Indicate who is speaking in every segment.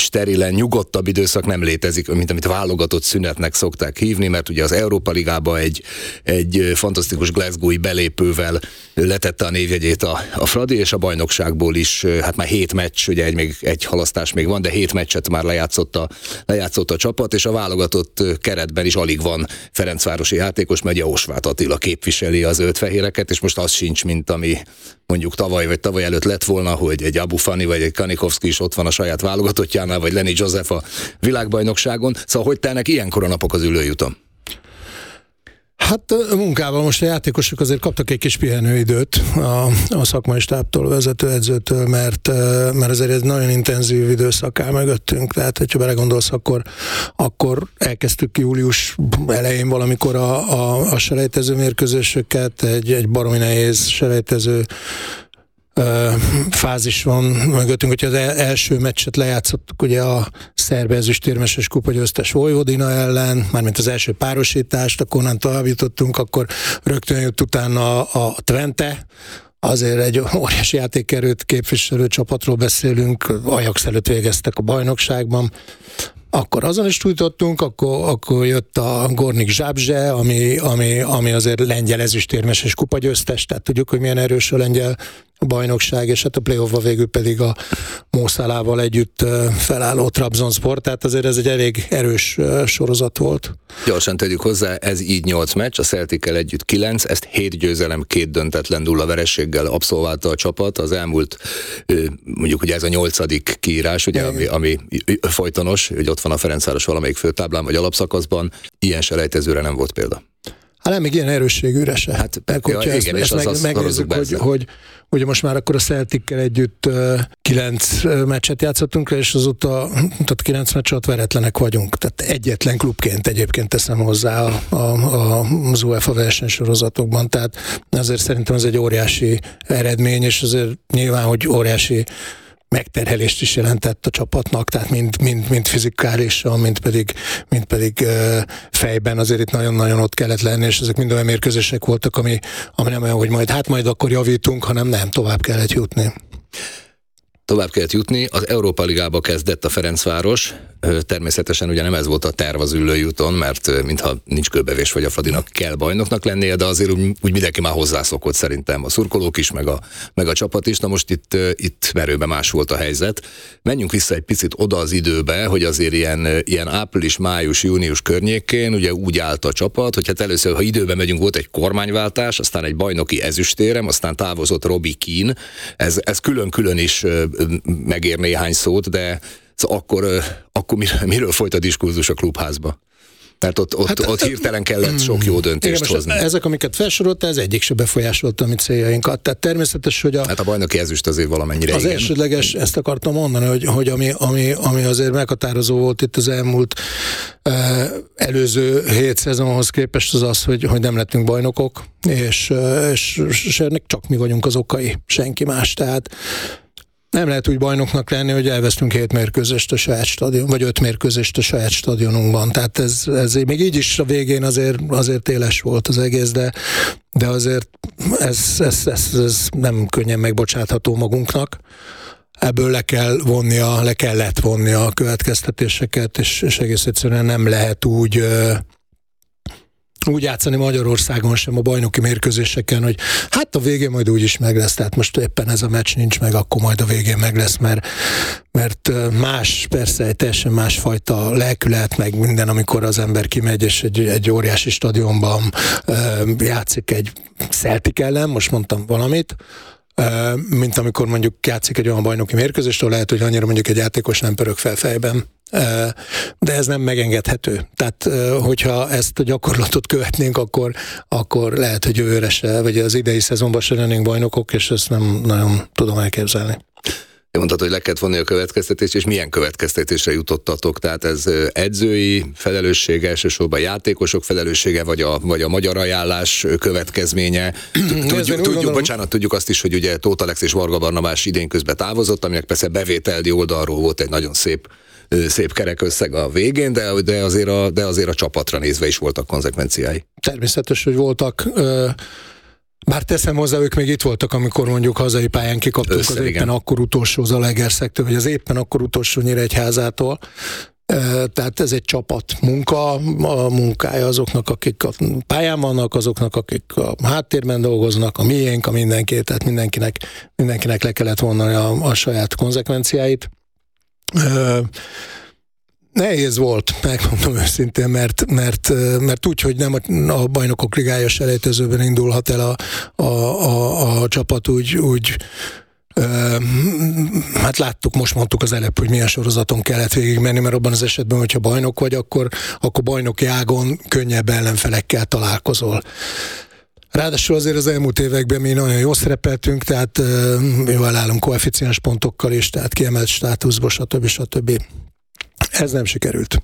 Speaker 1: sterilen, nyugodtabb időszak nem létezik, mint amit válogatott szünetnek szokták hívni, mert ugye az Európa Ligába egy fantasztikus glasgowi belépővel letette a névjegyét a Fradi, és a bajnokságból is, hát már 7 meccs, ugye még egy halasztás még van, de 7 meccset már lejátszott a csapat, és a válogatott keretben is alig van ferencvárosi játékos, mert ugye Osváth Attila képviseli az zöldfehéreket, és most az sincs, mint ami mondjuk tavaly vagy tavaly előtt lett volna, hogy egy Abu Fani vagy egy Kanikovszki is ott van a saját válogatottjánál, vagy Lenny Joseph a világbajnokságon. Szóval hogy telnek ilyenkor a napok az ülőjuton?
Speaker 2: Hát munkával most a játékosok azért kaptak egy kis pihenőidőt a szakmai stábtól, vezetőedzőtől, mert azért ez nagyon intenzív időszak áll mögöttünk, tehát hogyha belegondolsz, akkor elkezdtük július elején valamikor a selejtező mérkőzéseket, egy baromi nehéz selejtező fázis van mögöttünk, hogyha az első meccset lejátszottuk ugye a szerb ezüstérmeses kupagyőztes Vojvodina ellen, mármint az első párosítást, akkor onnan tovább jutottunk, akkor rögtön jött utána a Twente, azért egy óriási játékerőt képviselő csapatról beszélünk, Ajax előtt végeztek a bajnokságban, akkor azon is túltottunk, akkor jött a Gornik Zabrze, ami azért lengyel ezüstérmeses kupagyőztes, tehát tudjuk, hogy milyen erős a lengyel bajnokság, és hát a playoffba végül pedig a Mo Salával együtt felálló Trabzonspor, tehát azért ez egy elég erős sorozat volt. Gyorsan
Speaker 1: tegyük hozzá, ez így 8 meccs, a Celtic-kel együtt 9, ezt 7 győzelem, 2 döntetlen 0 vereséggel abszolválta a csapat, az elmúlt, mondjuk ugye ez a 8. kiírás, ugye, ami folytonos, hogy ott van a Ferencváros valamelyik főtáblán vagy alapszakaszban, ilyen selejtezőre nem volt példa.
Speaker 2: Hát nem, még ilyen erősségűre se.
Speaker 1: Hát, hogyha ezt megnézzük,
Speaker 2: hogy ugye most már akkor a Celtic-kel együtt 9 meccset játszottunk, és azóta 9 meccs alatt veretlenek vagyunk. Tehát egyetlen klubként egyébként teszem hozzá az UEFA versenysorozatokban. Tehát azért szerintem ez egy óriási eredmény, és azért nyilván, hogy óriási megterhelést is jelentett a csapatnak, tehát mind fizikálisan, mind pedig fejben azért itt nagyon-nagyon ott kellett lenni, és ezek mind olyan mérkőzések voltak, ami nem olyan, hogy majd akkor javítunk, hanem nem, tovább kellett jutni.
Speaker 1: Tovább kellett jutni, az Európa Ligába kezdett a Ferencváros, természetesen ugye nem ez volt a terv az ülőjúton, mert mintha nincs kőbevés, vagy a Fradinak kell bajnoknak lennie, de azért úgy mindenki már hozzászokott szerintem, a szurkolók is, meg a csapat is. Na most itt merőben más volt a helyzet. Menjünk vissza egy picit oda az időbe, hogy azért ilyen április, május, június környékén ugye úgy állt a csapat, hogy hát először, ha időben megyünk, volt egy kormányváltás, aztán egy bajnoki ezüstérem, aztán távozott Robbie Keane. Ez külön-külön is megér néhány szót, de akkor miről folyt a diskurzus a klubházba? Tehát ott hirtelen kellett sok jó döntést hozni.
Speaker 2: Ezek, amiket felsorolta, ez egyik se befolyásolta a mi céljainkat. Tehát természetes, hogy
Speaker 1: hát a bajnoki ezüst azért valamennyire
Speaker 2: az elsődleges, ezt akartam mondani, hogy ami azért meghatározó volt itt az elmúlt előző 7 szezonhoz képest az, hogy nem lettünk bajnokok, és ennek csak mi vagyunk az okai, senki más. Tehát nem lehet úgy bajnoknak lenni, hogy elvesztünk 7 mérkőzést a saját stadion, vagy 5 mérkőzést a saját stadionunkban. Tehát ez még így is a végén azért éles volt az egész, de azért ez nem könnyen megbocsátható magunknak. Ebből le kellett vonni a következtetéseket, és egész egyszerűen nem lehet úgy játszani Magyarországon sem a bajnoki mérkőzéseken, hogy hát a végén majd úgyis meg lesz, tehát most éppen ez a meccs nincs meg, akkor majd a végén meg lesz, mert más, persze egy teljesen másfajta lelkület, meg minden, amikor az ember kimegy, és egy óriási stadionban játszik egy Celtic ellen, most mondtam valamit, mint amikor mondjuk játszik egy olyan bajnoki mérkőzést, ahol lehet, hogy annyira mondjuk egy játékos nem pörög fel fejben. De ez nem megengedhető. Tehát, hogyha ezt a gyakorlatot követnénk, akkor lehet, hogy jövőre se, vagy az idei szezonban se lennénk bajnokok, és ezt nem nagyon tudom elképzelni.
Speaker 1: Mondtad, hogy le kellett vonni a következtetést, és milyen következtetésre jutottatok? Tehát ez edzői felelőssége, elsősorban játékosok felelőssége, vagy a magyar ajánlás következménye? Tudjuk azt is, hogy ugye Tóth Alex és Varga Barnabás idén közben távozott, aminek persze bevételi oldalról volt egy nagyon szép kerek összeg a végén, de azért a csapatra nézve is voltak konzekvenciái.
Speaker 2: Természetes, hogy voltak. Bár teszem hozzá, ők még itt voltak, amikor mondjuk hazai pályán kikaptunk az éppen akkor utolsó Zalaegerszektől, vagy az éppen akkor utolsó Nyíregyházától. Tehát ez egy csapat munka, a munkája azoknak, akik a pályán vannak, azoknak, akik a háttérben dolgoznak, a miénk, a mindenki, tehát mindenkinek le kellett vonni a saját konzekvenciáit. Nehéz volt, megmondom őszintén, mert úgy, hogy nem a Bajnokok Ligája selejtezőben indulhat el a csapat, úgy hát láttuk, most mondtuk az előbb, hogy milyen sorozaton kellett végigmenni, mert abban az esetben, hogyha bajnok vagy, akkor bajnoki ágon könnyebb ellenfelekkel találkozol. Ráadásul azért az elmúlt években mi nagyon jól szerepeltünk, tehát jól állunk koeficiens pontokkal is, tehát kiemelt státuszba, stb. Ez nem sikerült.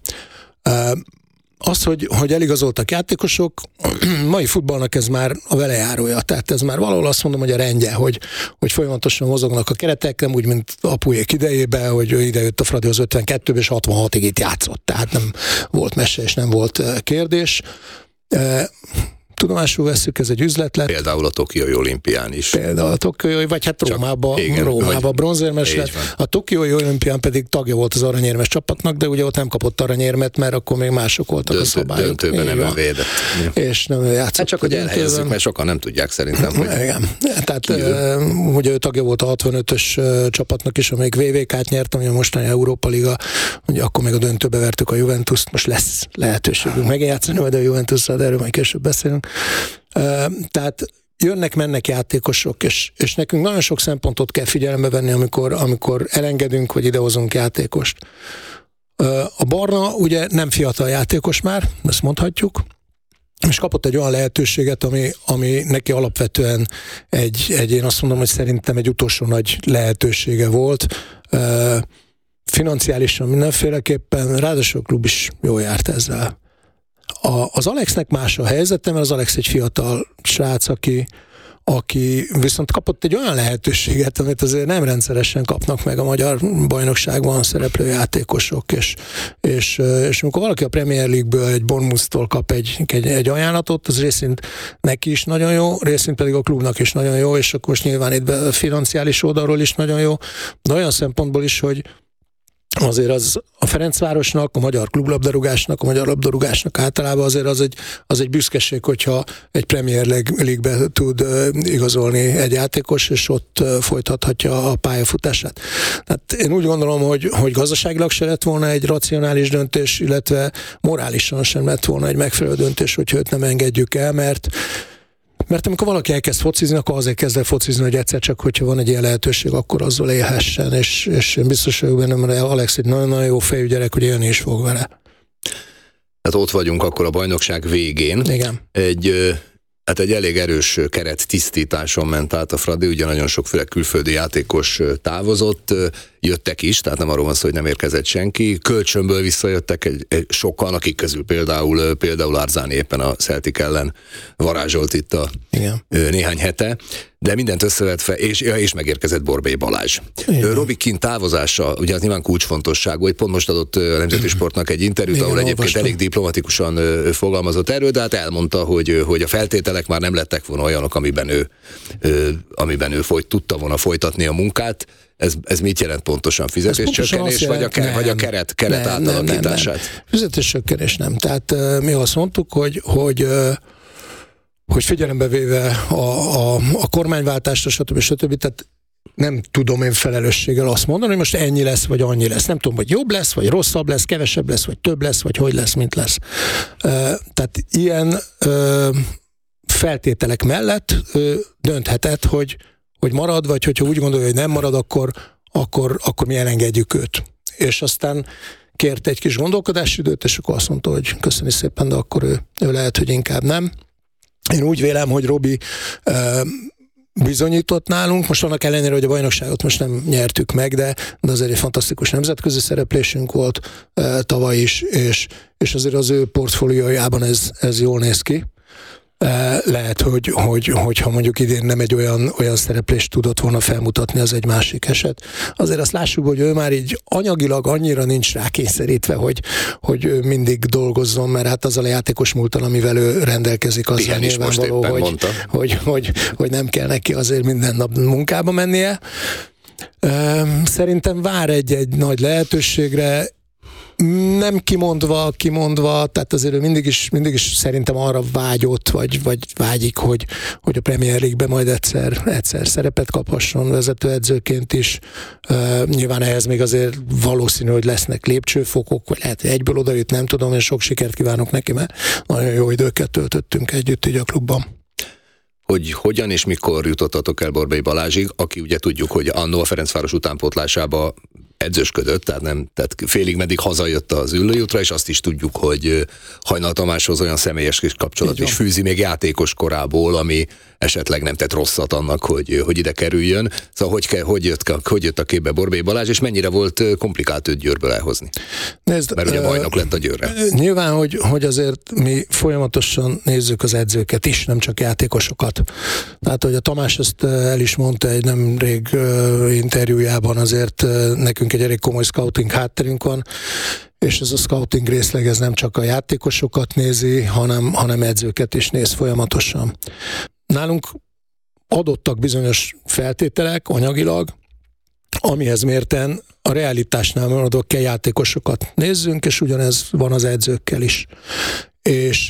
Speaker 2: Az, hogy eligazoltak játékosok, mai futballnak ez már a velejárója, tehát ez már valahol azt mondom, hogy a rendje, hogy folyamatosan mozognak a keretek, nem úgy, mint apuék idejében, hogy idejött a Fradi az 52-ben, és 66-ig itt játszott, tehát nem volt mese, és nem volt kérdés. Tudomásul vesszük, ez egy üzlet lett.
Speaker 1: Például a Tokiói olimpián is.
Speaker 2: Például a Tokiói, vagy hát Rómába bronzérmes lett. A Tokiói olimpián pedig tagja volt az aranyérmes csapatnak, de ugye ott nem kapott aranyérmet, mert akkor még mások voltak a szabályok.
Speaker 1: Döntőben nem védett.
Speaker 2: És nem játszott.
Speaker 1: Hát csak, hogy elhelyezzük, mert sokan nem tudják szerintem. Hogy
Speaker 2: igen. Tehát ugye ő tagja volt a 65-ös csapatnak is, amelyik VVK-t nyert, ami a mostani Európa Liga, ugye akkor még a döntőbe vertük a Juventust, most lesz lehetőségünk megjátszani, majd a Juventusszal, de erről majd később beszélünk. Tehát jönnek-mennek játékosok, és nekünk nagyon sok szempontot kell figyelembe venni, amikor elengedünk, vagy idehozunk játékost. A Barna ugye nem fiatal játékos már, ezt mondhatjuk, és kapott egy olyan lehetőséget, ami neki alapvetően én azt mondom, hogy szerintem egy utolsó nagy lehetősége volt. Financiálisan mindenféleképpen, ráadásul a klub is jól járt ezzel. Az Alexnek más a helyzete, mert az Alex egy fiatal srác, aki viszont kapott egy olyan lehetőséget, amit azért nem rendszeresen kapnak meg a magyar bajnokságban szereplő játékosok, és amikor valaki a Premier League-ből egy Bournemouth-tól kap egy ajánlatot, az részint neki is nagyon jó, részint pedig a klubnak is nagyon jó, és akkor most nyilván itt a financiális oldalról is nagyon jó, de olyan szempontból is, hogy azért az a Ferencvárosnak, a magyar klublabdarúgásnak, a magyar labdarúgásnak általában azért az egy büszkeség, hogyha egy Premier League-be tud igazolni egy játékos, és ott folytathatja a pályafutását. Tehát én úgy gondolom, hogy gazdaságilag se lett volna egy racionális döntés, illetve morálisan sem lett volna egy megfelelő döntés, hogyha őt nem engedjük el, mert amikor valaki elkezd focizni, akkor azért kezd el focizni, hogy egyszer csak, hogyha van egy ilyen lehetőség, akkor azzal élhessen, és én biztos vagyok benne, mert Alex egy nagyon-nagyon jó fejű gyerek, hogy élni is fog vele.
Speaker 1: Hát ott vagyunk akkor a bajnokság végén.
Speaker 2: Igen.
Speaker 1: Egy elég erős keret tisztításon ment át a Fradi, ugye nagyon sokféle külföldi játékos távozott, jöttek is, tehát nem arról van szó, hogy nem érkezett senki. Kölcsönből visszajöttek sokan, akik közül például Arzáni éppen a Celtic ellen varázsolt itt a néhány hete, de mindent összevetve, és megérkezett Borbély Balázs. Robi Kint távozása, ugye az nyilván kulcsfontosságú, hogy pont most adott a Nemzeti Sportnak egy interjút, ahol egyébként elég diplomatikusan fogalmazott erről, de hát elmondta, hogy a feltételek már nem lettek volna olyanok, amiben ő tudta volna folytatni a munkát. Ez mit jelent pontosan? Fizetéscsökkenés, vagy a keret átalakítását?
Speaker 2: Nem. Fizetéscsökkenés nem. Tehát mi azt mondtuk, hogy figyelembe véve a kormányváltást, stb. Tehát nem tudom én felelősséggel azt mondani, hogy most ennyi lesz, vagy annyi lesz. Nem tudom, hogy jobb lesz, vagy rosszabb lesz, kevesebb lesz, vagy több lesz, vagy hogy lesz, mint lesz. Tehát ilyen feltételek mellett dönthetett, hogy marad, vagy hogyha úgy gondolja, hogy nem marad, akkor mi elengedjük őt. És aztán kért egy kis gondolkodási időt, és akkor azt mondta, hogy köszöni szépen, de akkor ő lehet, hogy inkább nem. Én úgy vélem, hogy Robi bizonyított nálunk, most annak ellenére, hogy a bajnokságot most nem nyertük meg, de azért egy fantasztikus nemzetközi szereplésünk volt tavaly is, és azért az ő portfóliójában ez jól néz ki. lehet, hogyha mondjuk idén nem egy olyan szereplést tudott volna felmutatni, az egy másik eset. Azért azt lássuk, hogy ő már így anyagilag annyira nincs rákényszerítve, hogy mindig dolgozzon, mert hát az a játékos múltal, amivel ő rendelkezik, az nyilvánvaló, hogy nem kell neki azért minden nap munkába mennie. Szerintem vár egy nagy lehetőségre, nem kimondva, tehát azért ő mindig is szerintem arra vágyott, vagy vágyik, hogy a Premier League-ben majd egyszer szerepet kaphasson vezetőedzőként is. Nyilván ehhez még azért valószínű, hogy lesznek lépcsőfokok, vagy lehet, hogy egyből odajut, nem tudom, és sok sikert kívánok neki, mert nagyon jó időket töltöttünk együtt így a klubban.
Speaker 1: Hogy hogyan és mikor jutottatok el Borbély Balázsig, aki ugye tudjuk, hogy annó a Ferencváros utánpótlásába edzősködött, tehát félig meddig hazajött az Üllőútra, és azt is tudjuk, hogy Hajnal Tamáshoz olyan személyes kis kapcsolat is fűzi még játékos korából, ami esetleg nem tett rosszat annak, hogy ide kerüljön. Szóval hogy jött a képbe Borbély Balázs, és mennyire volt komplikált őt Győrből elhozni? Nézd, mert ugye bajnok lett a Győrre.
Speaker 2: Nyilván, hogy azért mi folyamatosan nézzük az edzőket is, nem csak játékosokat. Tehát, hogy a Tamás ezt el is mondta egy nemrég interjújában, azért nekünk egy elég komoly scouting hátterünk van, és ez a scouting részleg ez nem csak a játékosokat nézi, hanem edzőket is néz folyamatosan. Nálunk adottak bizonyos feltételek anyagilag, amihez mérten a realitásnál maradok kell játékosokat nézzünk, és ugyanez van az edzőkkel is. És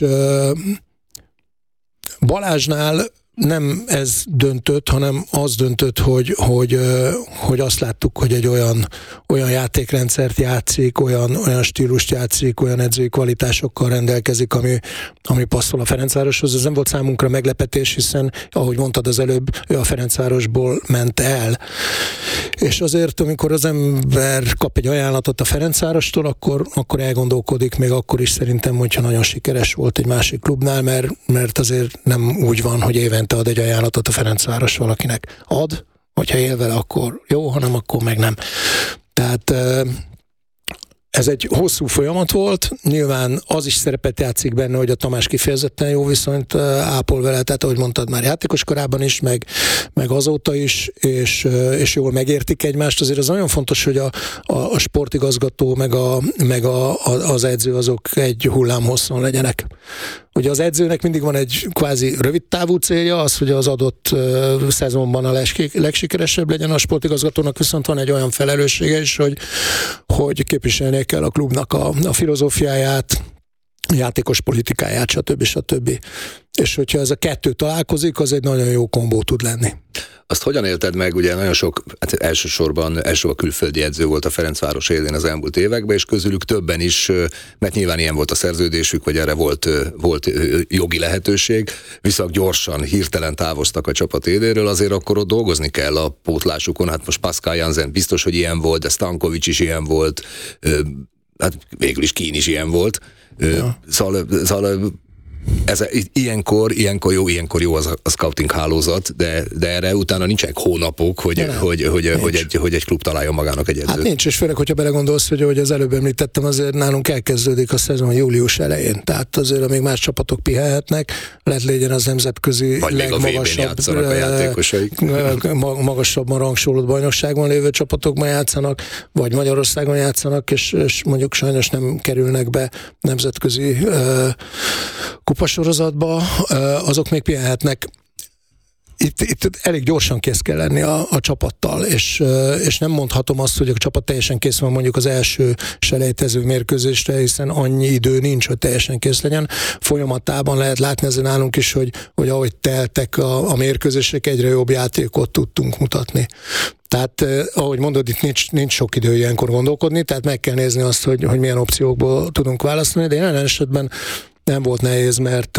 Speaker 2: Balázsnál nem ez döntött, hanem az döntött, hogy azt láttuk, hogy egy olyan játékrendszert játszik, olyan stílust játszik, olyan edzői kvalitásokkal rendelkezik, ami passzol a Ferencvároshoz. Ez nem volt számunkra meglepetés, hiszen, ahogy mondtad az előbb, ő a Ferencvárosból ment el. És azért, amikor az ember kap egy ajánlatot a Ferencvárostól, akkor elgondolkodik, még akkor is szerintem, hogyha nagyon sikeres volt egy másik klubnál, mert azért nem úgy van, hogy évente ad egy ajánlatot a Ferencváros valakinek. Ad, hogyha él vele, akkor jó, hanem akkor meg nem. Tehát ez egy hosszú folyamat volt, nyilván az is szerepet játszik benne, hogy a Tamás kifejezetten jó viszonyt ápol vele, tehát ahogy mondtad már játékos korában is, meg azóta is, és jól megértik egymást. Azért az nagyon fontos, hogy a sportigazgató meg az edző azok egy hullámhosszon legyenek. Ugye az edzőnek mindig van egy kvázi rövid távú célja, az, hogy az adott szezonban a legsikeresebb legyen, a sportigazgatónak viszont van egy olyan felelőssége is, hogy képviselnie kell a klubnak a filozófiáját, játékos politikáját, stb. És hogyha ez a kettő találkozik, az egy nagyon jó kombó tud lenni.
Speaker 1: Azt hogyan élted meg? Ugye nagyon sok, elsősorban külföldi edző volt a Ferencváros élén az elmúlt években, és közülük többen is, mert nyilván ilyen volt a szerződésük, vagy erre volt jogi lehetőség, viszont gyorsan, hirtelen távoztak a csapat éléről, azért akkor ott dolgozni kell a pótlásukon. Hát most Pascal Jansen biztos, hogy ilyen volt, de Stankovics is ilyen volt, hát végül is Kín is ilyen volt. Ja. Szóval ilyenkor jó az a scouting hálózat, de erre utána nincsenek hónapok, hogy egy klub találja magának egy edzőt. Hát
Speaker 2: nincs, és főleg, hogyha belegondolsz, hogy az előbb említettem, azért nálunk elkezdődik a szezon július elején. Tehát azért, amíg más csapatok pihenhetnek, legyen az nemzetközi
Speaker 1: vagy legmagasabb a játékosaik.
Speaker 2: Magasabban rangsolott bajnokságban lévő csapatokban játszanak, vagy Magyarországon játszanak, és mondjuk sajnos nem kerülnek be nemzetközi kupasorozatba, azok még pihenhetnek. Itt elég gyorsan kész kell lenni a csapattal, és nem mondhatom azt, hogy a csapat teljesen kész van mondjuk az első selejtező mérkőzésre, hiszen annyi idő nincs, hogy teljesen kész legyen. Folyamatában lehet látni ezen nálunk is, hogy ahogy teltek a mérkőzések, egyre jobb játékot tudtunk mutatni. Tehát, ahogy mondod, itt nincs sok idő ilyenkor gondolkodni, tehát meg kell nézni azt, hogy milyen opciókból tudunk választani, de jelen esetben nem volt nehéz, mert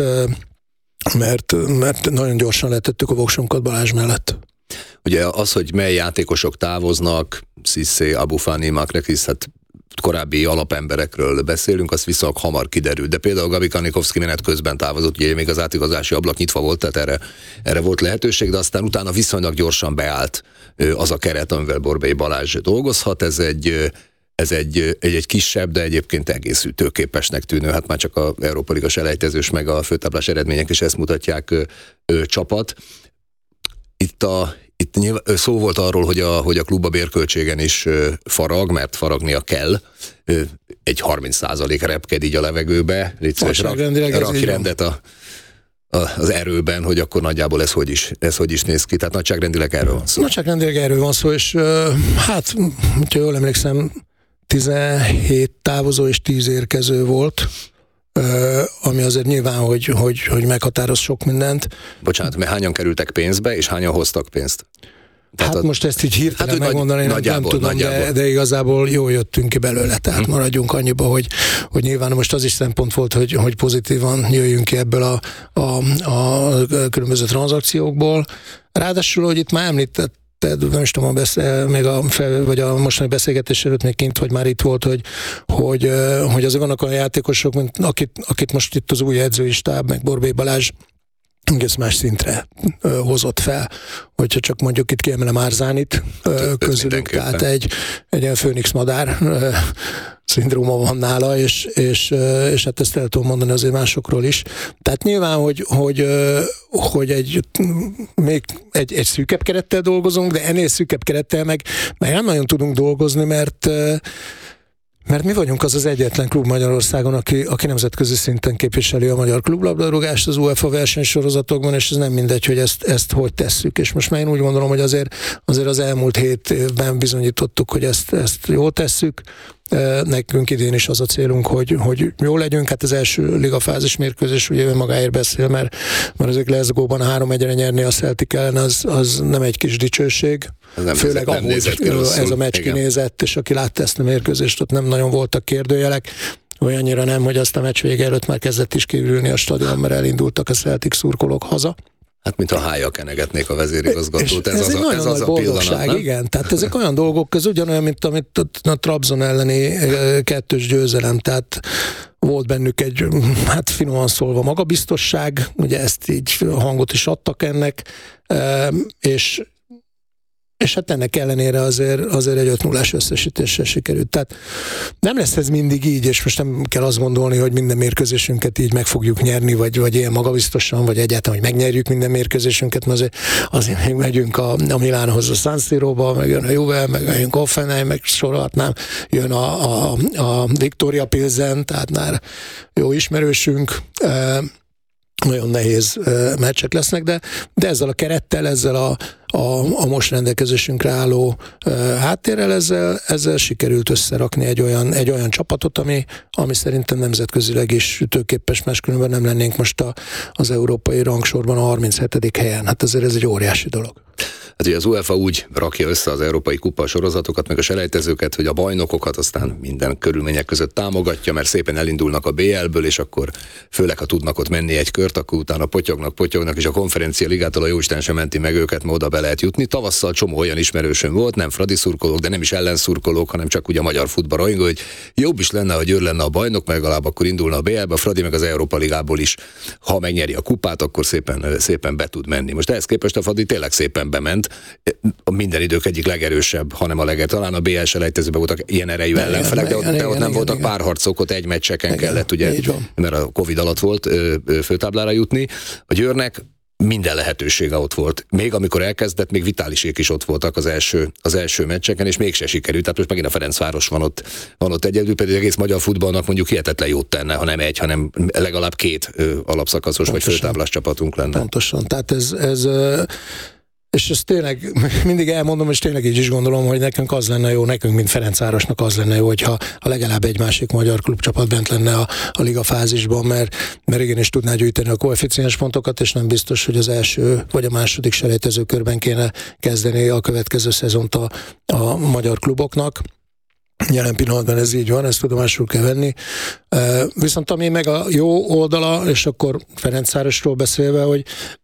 Speaker 2: nagyon gyorsan letettük a voksunkat Balázs mellett.
Speaker 1: Ugye az, hogy mely játékosok távoznak, Cissé, Abufani, Makrekis, hát korábbi alapemberekről beszélünk, az viszonylag hamar kiderült. De például Gabi Kanikovszki menet közben távozott, ugye még az átigazási ablak nyitva volt, tehát erre volt lehetőség, de aztán utána viszonylag gyorsan beállt az a keret, amivel Borbély Balázs dolgozhat. Ez egy ez egy kisebb, de egyébként egész ütőképesnek tűnő, hát már csak a Európa Liga selejtezős meg a főtáblás eredmények is ezt mutatják csapat. Itt nyilván szó volt arról, hogy a klub a bérköltségen is farag, mert faragnia kell. Egy 30% repked így a levegőbe. Légy szíves, rak rendet az erőben, hogy akkor nagyjából ez hogy is néz ki. Tehát nagyságrendileg erről van szó.
Speaker 2: Nagyságrendileg erről van szó, és hát, hogyha jól emlékszem, 17 távozó és 10 érkező volt, ami azért nyilván, hogy meghatároz sok mindent.
Speaker 1: Bocsánat, mert hányan kerültek pénzbe, és hányan hoztak pénzt?
Speaker 2: Tehát most ezt így hirtelen megmondani, nem tudom, de igazából jól jöttünk ki belőle, tehát maradjunk annyiba, hogy nyilván most az is szempont volt, hogy pozitívan jöjjünk ki ebből a különböző tranzakciókból. Ráadásul, hogy itt már említett, nem is tudom, vagy a mostani beszélgetés előtt még kint, vagy már itt volt, hogy azért vannak olyan játékosok, mint akit most itt az új edzői stáb, meg Borbély Balázs egész más szintre hozott fel. Hogyha csak mondjuk itt kiemelem Árzánit közülük, tehát egy ilyen főnix madár szindróma van nála, és hát ezt el tudom mondani azért másokról is. Tehát nyilván, hogy még egy szűkebb kerettel dolgozunk, de ennél szűkebb kerettel meg nem nagyon tudunk dolgozni, mert mi vagyunk az egyetlen klub Magyarországon, aki nemzetközi szinten képviseli a magyar klublabdarúgást az UEFA versenysorozatokban, és ez nem mindegy, hogy ezt hogy tesszük. És most már én úgy gondolom, hogy azért az elmúlt 7 évben bizonyítottuk, hogy ezt jól tesszük. Nekünk idén is az a célunk, hogy jó legyünk. Hát az első ligafázis mérkőzés ugye magáért beszél, mert azért Glasgow-ban 3-1-re nyerni a Celtic ellen, az nem egy kis dicsőség. Főleg ahogy ez a meccs kinézett, és aki látta ezt a mérkőzést, ott nem nagyon voltak kérdőjelek. Olyannyira nem, hogy azt a meccs vége előtt már kezdett is kívülni a stadion, mert elindultak a Celtic szurkolók haza. Hát,
Speaker 1: mint a hája kenegetnék a vezérigazgatót, ez az a pillanat, nem?
Speaker 2: Igen, tehát ezek olyan dolgok, ez ugyanolyan, mint amit a Trabzon elleni 2-2 győzelem, tehát volt bennük egy, hát finoman szólva magabiztosság, ugye ezt így hangot is adtak ennek, és hát ennek ellenére azért egy 5-0-ás összesítéssel sikerült. Tehát nem lesz ez mindig így, és most nem kell azt gondolni, hogy minden mérkőzésünket így meg fogjuk nyerni, vagy ilyen magabiztosan, vagy egyáltalán, hogy megnyerjük minden mérkőzésünket, mert azért még megyünk a Milánhoz, a San Siróba, meg jön a Juve, meg jön Hoffenheim, meg sorolhatnám, jön a Viktoria Pilsen, tehát már jó ismerősünk, nagyon nehéz meccsek lesznek, de ezzel a kerettel, ezzel a most rendelkezésünkre álló háttérrel, ezzel sikerült összerakni egy olyan csapatot, ami szerintem nemzetközileg is ütőképes, máskülönben nem lennénk most az európai rangsorban a 37. helyen. Hát azért ez egy óriási dolog.
Speaker 1: Hát ugye az UEFA úgy rakja össze az európai kupa sorozatokat, meg a selejtezőket, hogy a bajnokokat aztán minden körülmények között támogatja, mert szépen elindulnak a BL-ből, és akkor főleg, ha tudnak ott menni egy kört, akkor utána potyognak, és a konferencia ligától a jóisten sem menti meg őket, ma oda be lehet jutni. Tavasszal csomó olyan ismerősöm volt, nem fradi szurkolók, de nem is ellenszurkolók, hanem csak ugye a magyar futballrajongó, hogy jobb is lenne, hogy ő lenne a bajnok, meg legalább akkor indulna a BL-be, a fradi meg az Európa Ligából is. Ha megnyeri a kupát, akkor szépen be tud menni. Most ehhez képest a fradi tényleg szépen bement. A minden idők egyik legerősebb, hanem talán a BL selejtezőben voltak ilyen erejű ellenfelek, de ott nem voltak párharcok, ott egy meccseken kellett, ugye, mert a Covid alatt volt főtáblára jutni. A Győrnek minden lehetősége ott volt. Még amikor elkezdett, még Vitálisék is ott voltak az első meccseken, és mégse sikerült. Tehát most megint a Ferencváros van ott egyedül, pedig az egész magyar futballnak mondjuk hihetetlen jót tenne, ha nem egy, hanem legalább 2 alapszakaszos vagy főtáblás csapatunk lenne.
Speaker 2: Pontosan. Tehát ez és ezt tényleg mindig elmondom, és tényleg így is gondolom, hogy nekünk az lenne jó, nekünk, mint Ferencvárosnak az lenne jó, hogyha legalább egy másik magyar klubcsapat bent lenne a ligafázisban, mert igenis tudná gyűjteni a koeficiens pontokat, és nem biztos, hogy az első vagy a második selejtező körben kéne kezdeni a következő szezont a magyar kluboknak. Jelen pillanatban ez így van, ezt tudomásul kell venni. Viszont ami meg a jó oldala, és akkor Ferencvárosról beszélve, hogy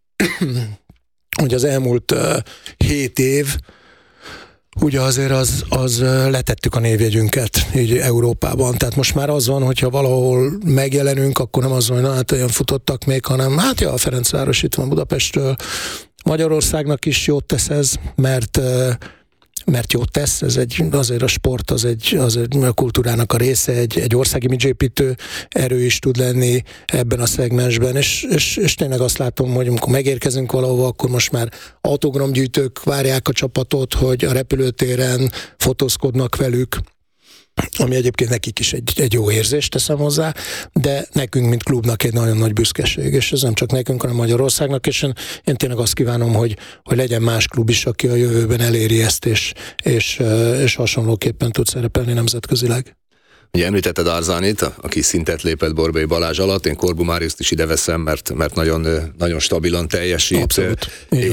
Speaker 2: az elmúlt 7 év, ugye azért az letettük a névjegyünket így Európában. Tehát most már az van, hogyha valahol megjelenünk, akkor nem az van, hogy na, hát olyan futottak még, hanem hát a Ferencváros itt van Budapestről. Magyarországnak is jót tesz ez, mert mert jót tesz, azért a sport az egy a kultúrának a része, egy ország imidzsépítő erő is tud lenni ebben a szegmensben, és tényleg azt látom, hogy amikor megérkezünk valahova, akkor most már autogramgyűjtők várják a csapatot, hogy a repülőtéren fotózkodnak velük, ami egyébként nekik is egy jó érzést teszem hozzá, de nekünk, mint klubnak egy nagyon nagy büszkeség, és ez nem csak nekünk, hanem Magyarországnak, és én tényleg azt kívánom, hogy legyen más klub is, aki a jövőben eléri ezt, és hasonlóképpen tud szerepelni nemzetközileg.
Speaker 1: Ugye említetted Arzanit, aki szintet lépett Borbély Balázs alatt, én Korbu Máriuszt is ide veszem, mert nagyon, nagyon stabilan teljesít.
Speaker 2: Abszolút.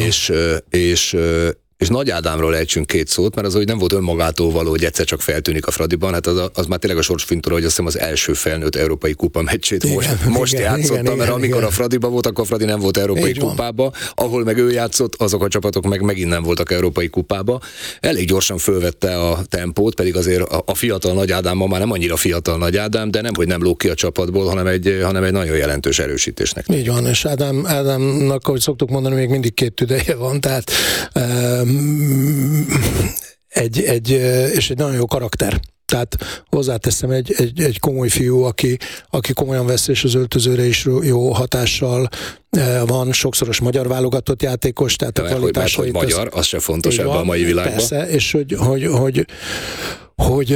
Speaker 1: És Nagy Ádámról ejtsünk két szót, mert az, hogy nem volt önmagától való, hogy egyszer csak feltűnik a Fradiban, hát az már tényleg a sorsfintora, hogy azt hiszem az első felnőtt európai kupa meccsét most játszotta, mert amikor a Fradiban volt, akkor a Fradi nem volt európai kupába, ahol meg ő játszott, azok a csapatok meg megint nem voltak európai kupába. Elég gyorsan fölvette a tempót, pedig azért a fiatal Nagy Ádám ma már nem annyira fiatal Nagy Ádám, de nem, hogy nem lóg ki a csapatból, hanem egy nagyon jelentős erősítésnek.
Speaker 2: Így van, és Ádámnak, ahogy szoktuk mondani, még mindig két tüdeje van, tehát és egy nagyon jó karakter. Tehát hozzáteszem, egy komoly fiú, aki komolyan vesz, és az öltözőre is jó hatással van, sokszoros magyar válogatott játékos, tehát a kvalitásait...
Speaker 1: Hogy magyar, az se fontos ebben a mai világban.
Speaker 2: Persze, és hogy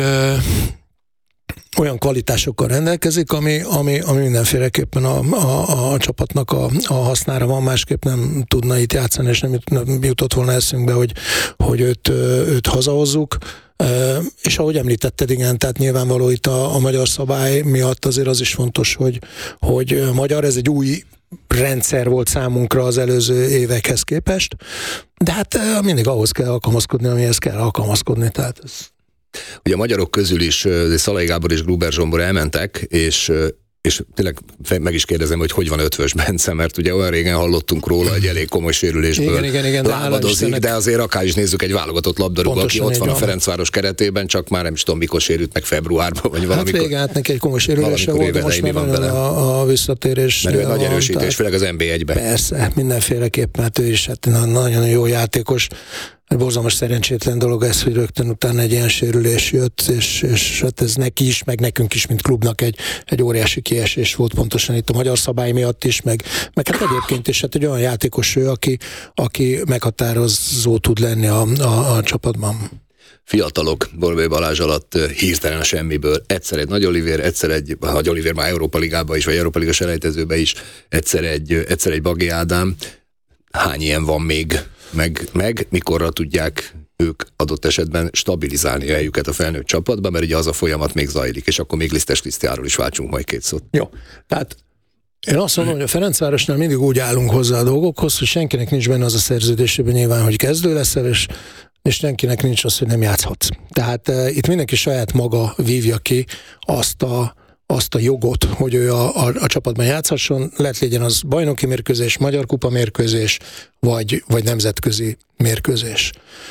Speaker 2: olyan kvalitásokkal rendelkezik, ami mindenféleképpen a csapatnak a hasznára van, másképp nem tudna itt játszani, és nem jutott volna eszünkbe, hogy őt hazahozzuk. És ahogy említetted, igen, tehát nyilvánvaló itt a magyar szabály miatt azért az is fontos, hogy magyar, ez egy új rendszer volt számunkra az előző évekhez képest, de hát mindig ahhoz kell alkalmazkodni, amihez kell alkalmazkodni, tehát ez...
Speaker 1: Ugye a magyarok közül is Szalai Gábor és Gruber Zsombor elmentek, és tényleg meg is kérdezem, hogy van Ötvös Bence, mert ugye olyan régen hallottunk róla, hogy elég komoly sérülésből lábadozik, de azért akár is nézzük egy válogatott labdarúgó, aki ott van a Ferencváros keretében, csak már nem is tudom, mikor sérült meg februárban, vagy valamikor.
Speaker 2: Hát régen neki egy komoly sérülése volt, de most már nagyon a visszatérés.
Speaker 1: Mert ő nagy erősítés, főleg az NB1-ben.
Speaker 2: Persze, mindenféleképpen, hát ő is hát nagyon jó játékos. Borzalmas szerencsétlen dolog ez, hogy rögtön utána egy ilyen sérülés jött, és hát ez neki is, meg nekünk is, mint klubnak egy óriási kiesés volt pontosan itt a magyar szabály miatt is, meg hát egyébként is hát egy olyan játékos ő, aki meghatározó tud lenni a csapatban.
Speaker 1: Fiatalok Borbély Balázs alatt hirtelen a semmiből, egyszer egy Nagy Olivér, egyszer egy Nagy Olivér már Európa Ligában is, vagy Európa Liga selejtezőben is, egyszer egy Bagi Ádám. Hány ilyen van még? Meg mikorra tudják ők adott esetben stabilizálni a helyüket a felnőtt csapatban, mert ugye az a folyamat még zajlik, és akkor még Lisztes Krisztiánról is váltsunk majd két szót.
Speaker 2: Jó, tehát én azt mondom, hogy a Ferencvárosnál mindig úgy állunk hozzá a dolgokhoz, hogy senkinek nincs benne az a szerződésében nyilván, hogy kezdő leszel, és senkinek nincs az, hogy nem játszhatsz. Tehát itt mindenki saját maga vívja ki azt a jogot, hogy ő a csapatban játszhasson, legyen az bajnoki mérkőzés, magyar kupa mérkőzés, vagy nemzetközi mérkőzés.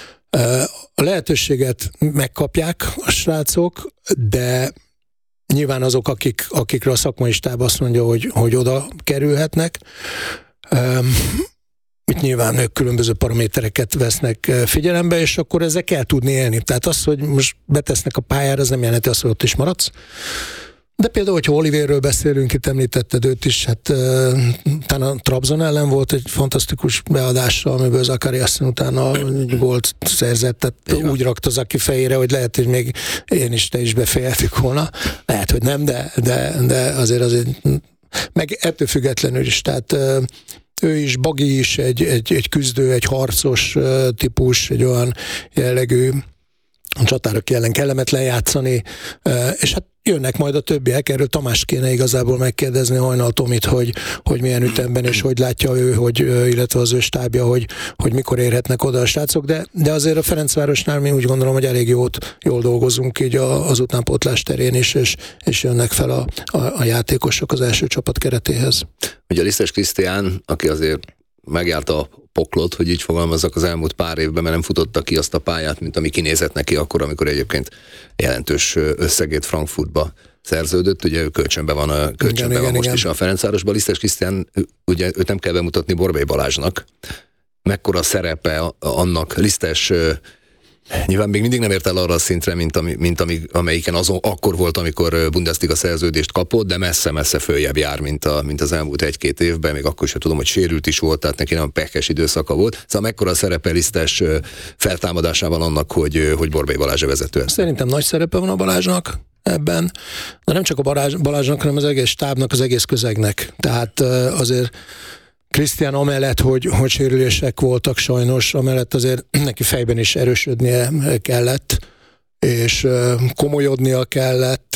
Speaker 2: A lehetőséget megkapják a srácok, de nyilván azok, akikre a szakmai stáb azt mondja, hogy oda kerülhetnek, itt nyilván ők különböző paramétereket vesznek figyelembe, és akkor ezzel kell tudni élni. Tehát az, hogy most betesznek a pályára, az nem jelenti azt, hogy ott is maradsz. De például, hogyha Olivérről beszélünk, itt említetted őt is, hát talán a Trabzon ellen volt egy fantasztikus beadása, amiből Zakariasen utána gólt szerzett, tehát úgy rakta Zaki fejére, hogy lehet, hogy még én is, te is befejeltük volna. Lehet, hogy nem, de azért meg ettől függetlenül is, tehát ő is, Bagi is egy küzdő, egy harcos típus, egy olyan jellegű csatárok ellen kellemetlen játszani, és hát jönnek majd a többiek, erről Tamás kéne igazából megkérdezni Hajnal Tomit, hogy milyen ütemben és hogy látja ő, illetve az ő stábja, hogy mikor érhetnek oda a srácok, de azért a Ferencvárosnál mi úgy gondolom, hogy elég jól dolgozunk így az utánpótlás terén is, és jönnek fel a játékosok az első csapat keretéhez.
Speaker 1: Ugye a Lisztes Krisztián, aki azért megjárta a poklot, hogy így fogalmazzak az elmúlt pár évben, mert nem futotta ki azt a pályát, mint ami kinézett neki akkor, amikor egyébként jelentős összegét Frankfurtba szerződött, ugye ő kölcsönben van most is a Ferencvárosban. Lisztes Krisztián, ugye őt nem kell bemutatni Borbély Balázsnak. Mekkora szerepe annak Lisztes Nyilván még mindig nem ért el arra a szintre, amelyiken akkor volt, amikor Bundesliga szerződést kapott, de messze-messze följebb jár, mint az elmúlt 1-2 évben, még akkor sem tudom, hogy sérült is volt, tehát neki nem pekes időszaka volt. Szóval mekkora a szerepe Lisztes feltámadásában annak, hogy Borbély Balázs a vezető?
Speaker 2: Szerintem nagy szerepe van a Balázsnak ebben, de nem csak a Balázsnak, hanem az egész stábnak, az egész közegnek. Tehát azért Krisztián amellett, hogy sérülések voltak sajnos, amellett azért neki fejben is erősödnie kellett, és komolyodnia kellett.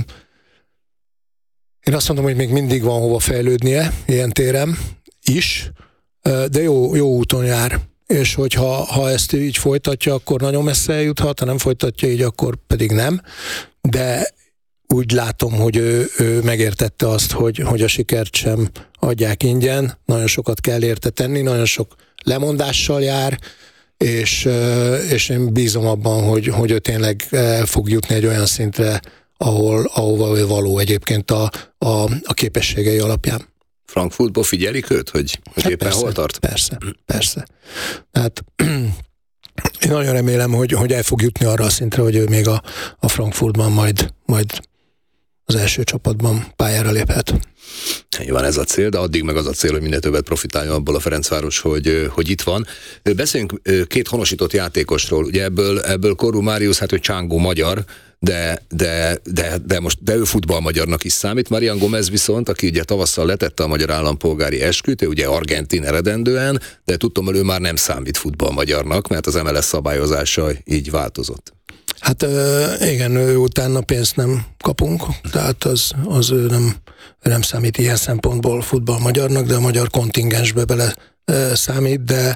Speaker 2: Én azt mondom, hogy még mindig van hova fejlődnie ilyen téren is, de jó úton jár. És hogyha ezt így folytatja, akkor nagyon messze eljuthat, ha nem folytatja így, akkor pedig nem. De úgy látom, hogy ő megértette azt, hogy a sikert sem adják ingyen, nagyon sokat kell érte tenni, nagyon sok lemondással jár, és én bízom abban, hogy ő tényleg fog jutni egy olyan szintre, ahova ő való egyébként a képességei alapján.
Speaker 1: Frankfurtból figyelik őt, hogy éppen persze, hol tart?
Speaker 2: Persze. Tehát én nagyon remélem, hogy el fog jutni arra a szintre, hogy ő még a Frankfurtban majd az első csapatban pályára léphet.
Speaker 1: Nyilván ez a cél, de addig meg az a cél, hogy minél többet profitáljon abból a Ferencváros, hogy itt van. Beszéljünk 2 honosított játékosról. Ugye ebből Korú Máriusz, hogy Csángó magyar, de ő futballmagyarnak is számít. Marian Gomez viszont, aki ugye tavasszal letette a magyar állampolgári esküt, ő ugye argentin eredendően, de tudtam, ő már nem számít futballmagyarnak, mert az MLS szabályozása így változott.
Speaker 2: Hát igen, ő utána pénzt nem kapunk, tehát az ő nem számít ilyen szempontból futballmagyarnak, de a magyar kontingensbe bele számít, de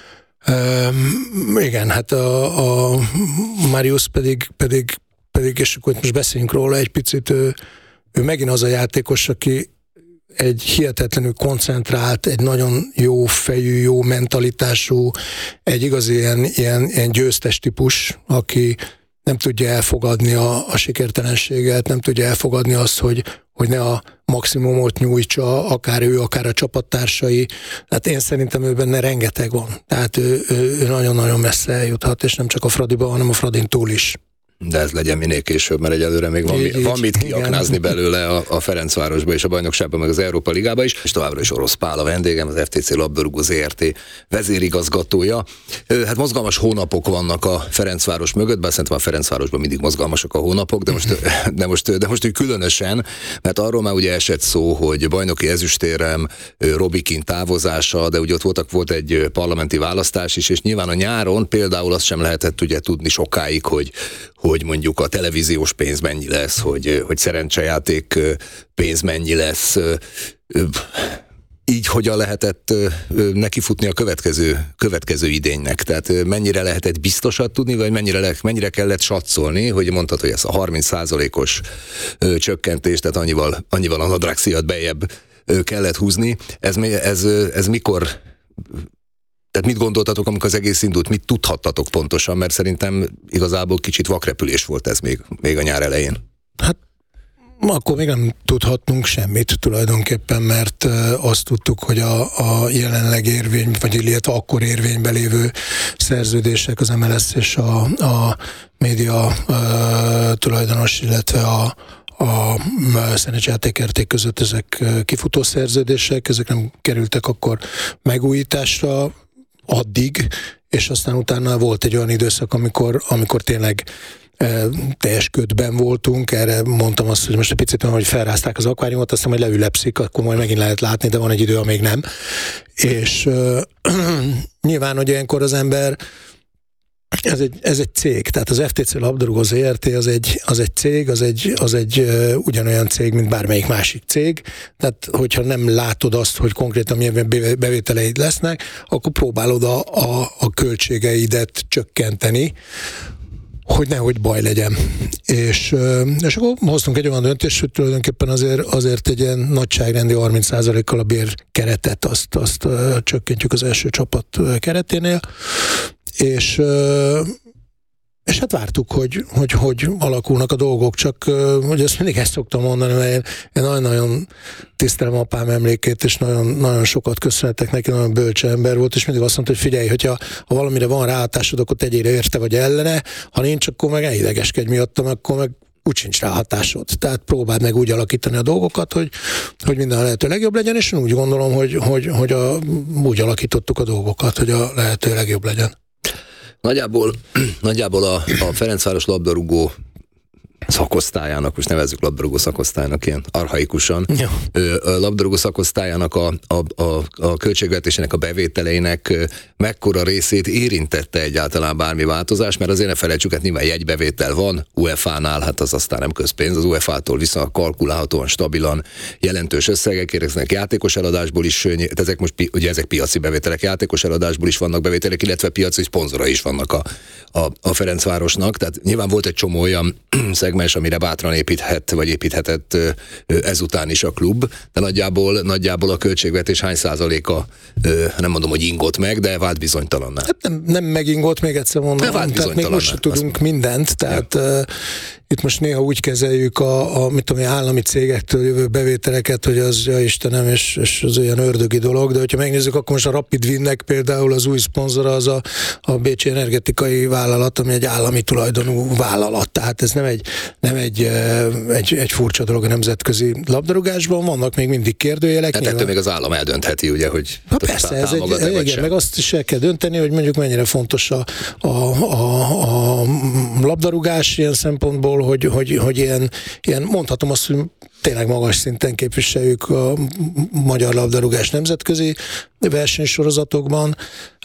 Speaker 2: igen, hát a Marius pedig, és akkor most beszéljünk róla egy picit, ő megint az a játékos, aki egy hihetetlenül koncentrált, egy nagyon jó fejű, jó mentalitású, egy igazi ilyen győztes típus, aki nem tudja elfogadni a sikertelenséget, nem tudja elfogadni azt, hogy ne a maximumot nyújtsa, akár ő, akár a csapattársai. Tehát én szerintem ő benne rengeteg van. Tehát ő nagyon-nagyon messze eljuthat, és nem csak a Fradiba, hanem a Fradin túl is.
Speaker 1: De ez legyen minél később, mert egyelőre még van mit kiaknázni belőle a Ferencvárosba és a bajnokságban, meg az Európa Ligába is. És továbbra is Orosz Pál a vendégem, az FTC Labdarúgó ZRT vezérigazgatója. Hát mozgalmas hónapok vannak a Ferencváros mögött, bár szerintem a Ferencvárosban mindig mozgalmasak a hónapok, de most úgy különösen, mert arról már ugye esett szó, hogy bajnoki ezüstérem, Robikin távozása, de ugye ott volt egy parlamenti választás is, és nyilván a nyáron például azt sem lehetett ugye tudni sokáig, hogy mondjuk a televíziós pénz mennyi lesz, hogy szerencsejáték pénz mennyi lesz. Így hogyan lehetett nekifutni a következő idénynek? Tehát mennyire lehetett biztosat tudni, vagy mennyire kellett satszolni, hogy mondtad, hogy ez a 30%-os csökkentés, tehát annyival a nadrágszíjat bejebb kellett húzni. Ez mikor... Tehát mit gondoltatok, amikor az egész indult? Mit tudhattatok pontosan? Mert szerintem igazából kicsit vakrepülés volt ez még a nyár elején.
Speaker 2: Hát akkor még nem tudhattunk semmit tulajdonképpen, mert azt tudtuk, hogy a jelenleg illetve akkor érvényben lévő szerződések, az MLS és a média tulajdonos, illetve a szerencsejátékérték között ezek kifutó szerződések, ezek nem kerültek akkor megújításra addig, és aztán utána volt egy olyan időszak, amikor tényleg teljes ködben voltunk, erre mondtam azt, hogy most egy picit hogy felrázták az akváriumot, aztán majd leülepszik, akkor majd megint lehet látni, de van egy idő, amíg nem. És nyilván, hogy ilyenkor az ember ez egy cég, tehát az FTC Labdarúgó ZRT az egy cég, az egy ugyanolyan cég, mint bármelyik másik cég, tehát hogyha nem látod azt, hogy konkrétan milyen bevételeid lesznek, akkor próbálod a költségeidet csökkenteni, hogy nehogy baj legyen. És akkor hoztunk egy olyan döntést, hogy tulajdonképpen azért egy ilyen nagyságrendi 30%-kal a bérkeretet azt csökkentjük az első csapat kereténél, és És hát vártuk, hogy alakulnak a dolgok, csak hogy ezt mindig ezt szoktam mondani, mert én nagyon-nagyon tisztelem apám emlékét, és nagyon, nagyon sokat köszönhetek neki, nagyon bölcs ember volt, és mindig azt mondta, hogy figyelj, hogyha valamire van ráhatásod, akkor tegyél érte vagy ellene, ha nincs, akkor meg elidegeskedj miattam, akkor meg úgy sincs ráhatásod. Tehát próbáld meg úgy alakítani a dolgokat, hogy minden a lehető legjobb legyen, és én úgy gondolom, hogy úgy alakítottuk a dolgokat, hogy a lehető legjobb legyen.
Speaker 1: Nagyjából a Ferencváros labdarúgó szakosztályának, most nevezzük labdarúgó szakosztálynak ilyen archaikusan, a labdarúgó szakosztályának a költségvetésének, a bevételeinek mekkora részét érintette egyáltalán bármi változás, mert azért ne felejtsük, hát nyilván jegybevétel van, UEFA-nál, hát az aztán nem közpénz, az UEFA-tól viszont kalkulálhatóan stabilan jelentős összegek érkeznek játékos eladásból is, ezek most ugye ezek piaci bevételek, játékos eladásból is vannak bevételek, illetve piaci szponzora is vannak a Ferencvárosnak, tehát nyilván volt egy csomó olyan szegmens, amire bátran építhetett ezután is a klub, de nagyjából a költségvetés hány százaléka, nem mondom, hogy ingott meg, de vált bizonytalanná.
Speaker 2: Hát nem megingott, még egyszer mondom, tehát még most tudunk mindent, tehát itt most néha úgy kezeljük mit tudom, állami cégektől jövő bevételeket, hogy az, ja Istenem, és az olyan ördögi dolog, de hogyha megnézzük, akkor most a Rapid Winnek például az új szponzora az a Bécsi Energetikai Vállalat, ami egy állami tulajdonú vállalat, tehát ez nem egy furcsa dolog a nemzetközi labdarúgásban, vannak még mindig kérdőjelek.
Speaker 1: Hát ettől még az állam eldöntheti, ugye, hogy
Speaker 2: persze, ez igen, meg azt is el kell dönteni, hogy mondjuk mennyire fontos a labdarúgás ilyen szempontból, hogy ilyen mondhatom azt, hogy tényleg magas szinten képviseljük a magyar labdarúgás nemzetközi versenysorozatokban.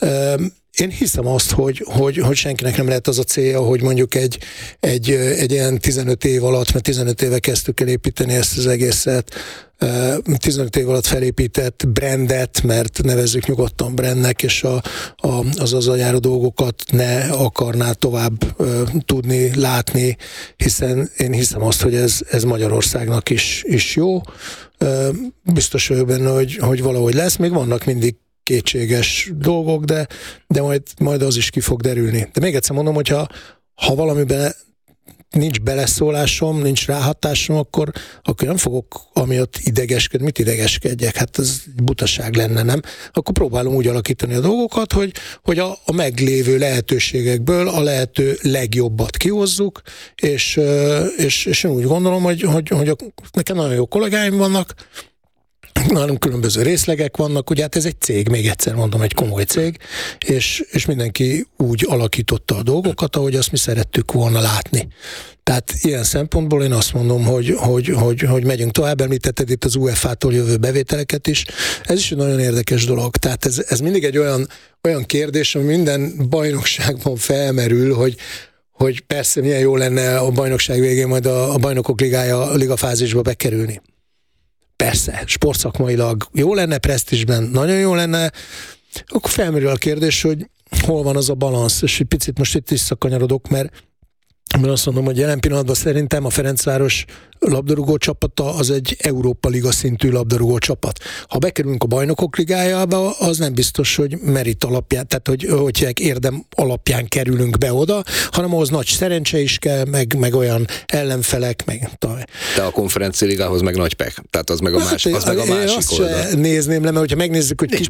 Speaker 2: Én hiszem azt, hogy senkinek nem lehet az a célja, hogy mondjuk egy ilyen 15 év alatt, mert 15 éve kezdtük el építeni ezt az egészet, 15 év alatt felépített brandet, mert nevezzük nyugodtan brandnek, és az járó dolgokat ne akarná tovább tudni, látni, hiszen én hiszem azt, hogy ez Magyarországnak is jó. Biztos vagyok benne, hogy valahogy lesz, még vannak mindig kétséges dolgok, de majd az is ki fog derülni. De még egyszer mondom, hogyha valamiben nincs beleszólásom, nincs ráhatásom, akkor nem fogok amiatt idegeskedni. Mit idegeskedjek? Hát ez butaság lenne, nem? Akkor próbálom úgy alakítani a dolgokat, hogy a meglévő lehetőségekből a lehető legjobbat kihozzuk, és én úgy gondolom, hogy nekem nagyon jó kollégáim vannak, nálunk különböző részlegek vannak, ugye hát ez egy cég, még egyszer mondom, egy komoly cég, és mindenki úgy alakította a dolgokat, ahogy azt mi szerettük volna látni. Tehát ilyen szempontból én azt mondom, hogy megyünk tovább, említetted itt az UEFA-tól jövő bevételeket is. Ez is egy nagyon érdekes dolog. Tehát ez mindig egy olyan kérdés, ami minden bajnokságban felmerül, hogy persze milyen jó lenne a bajnokság végén majd a bajnokok ligafázisba bekerülni. Persze, sportszakmailag jó lenne, presztízsben nagyon jó lenne, akkor felmerül a kérdés, hogy hol van az a balansz, és egy picit most itt visszakanyarodok, mert azt mondom, hogy jelen pillanatban szerintem a Ferencváros labdarúgó csapata az egy Európa Liga szintű labdarúgó csapat. Ha bekerülünk a Bajnokok Ligájába, az nem biztos, hogy merit alapján, tehát hogy érdem alapján kerülünk be oda, hanem ahhoz nagy szerencse is kell, meg olyan ellenfelek, meg...
Speaker 1: De a Konferencia Ligához meg nagy pek. Tehát az meg a másik oldal.
Speaker 2: Azt nézném le, mert hogyha megnézzük, hogy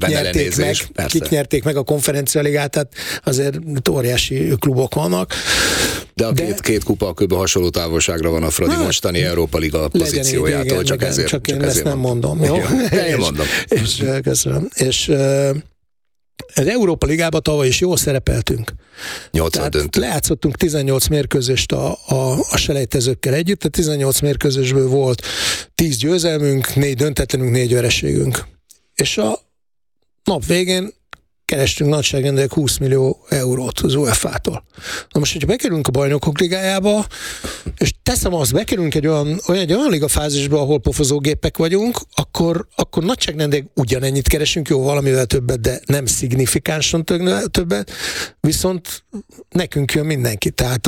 Speaker 2: kik nyerték meg a Konferencia Ligát, tehát azért óriási klubok vannak.
Speaker 1: De a két kupa kb. Hasonló távolságra van a Fradi mostani Európa Liga pozíciójától, csak ezért.
Speaker 2: Csak én ezt nem mondom, jó?
Speaker 1: Én mondom.
Speaker 2: És köszönöm. És az Európa Ligában tavaly is jól szerepeltünk.
Speaker 1: 8 döntő.
Speaker 2: Lejátszottunk 18 mérkőzést a selejtezőkkel együtt, a 18 mérkőzésből volt 10 győzelmünk, 4 döntetlenünk, 4 vereségünk. És a nap végén kerestünk nagyságrendileg 20 millió eurót az UEFA-tól. Na most, hogyha bekerülünk a Bajnokok Ligájába, és teszem azt, bekerülünk egy olyan ligafázisba, ahol pofozógépek vagyunk, akkor nagyságrendileg ugyanennyit keresünk, jó, valamivel többet, de nem szignifikánsan többet, viszont nekünk jön mindenki. Tehát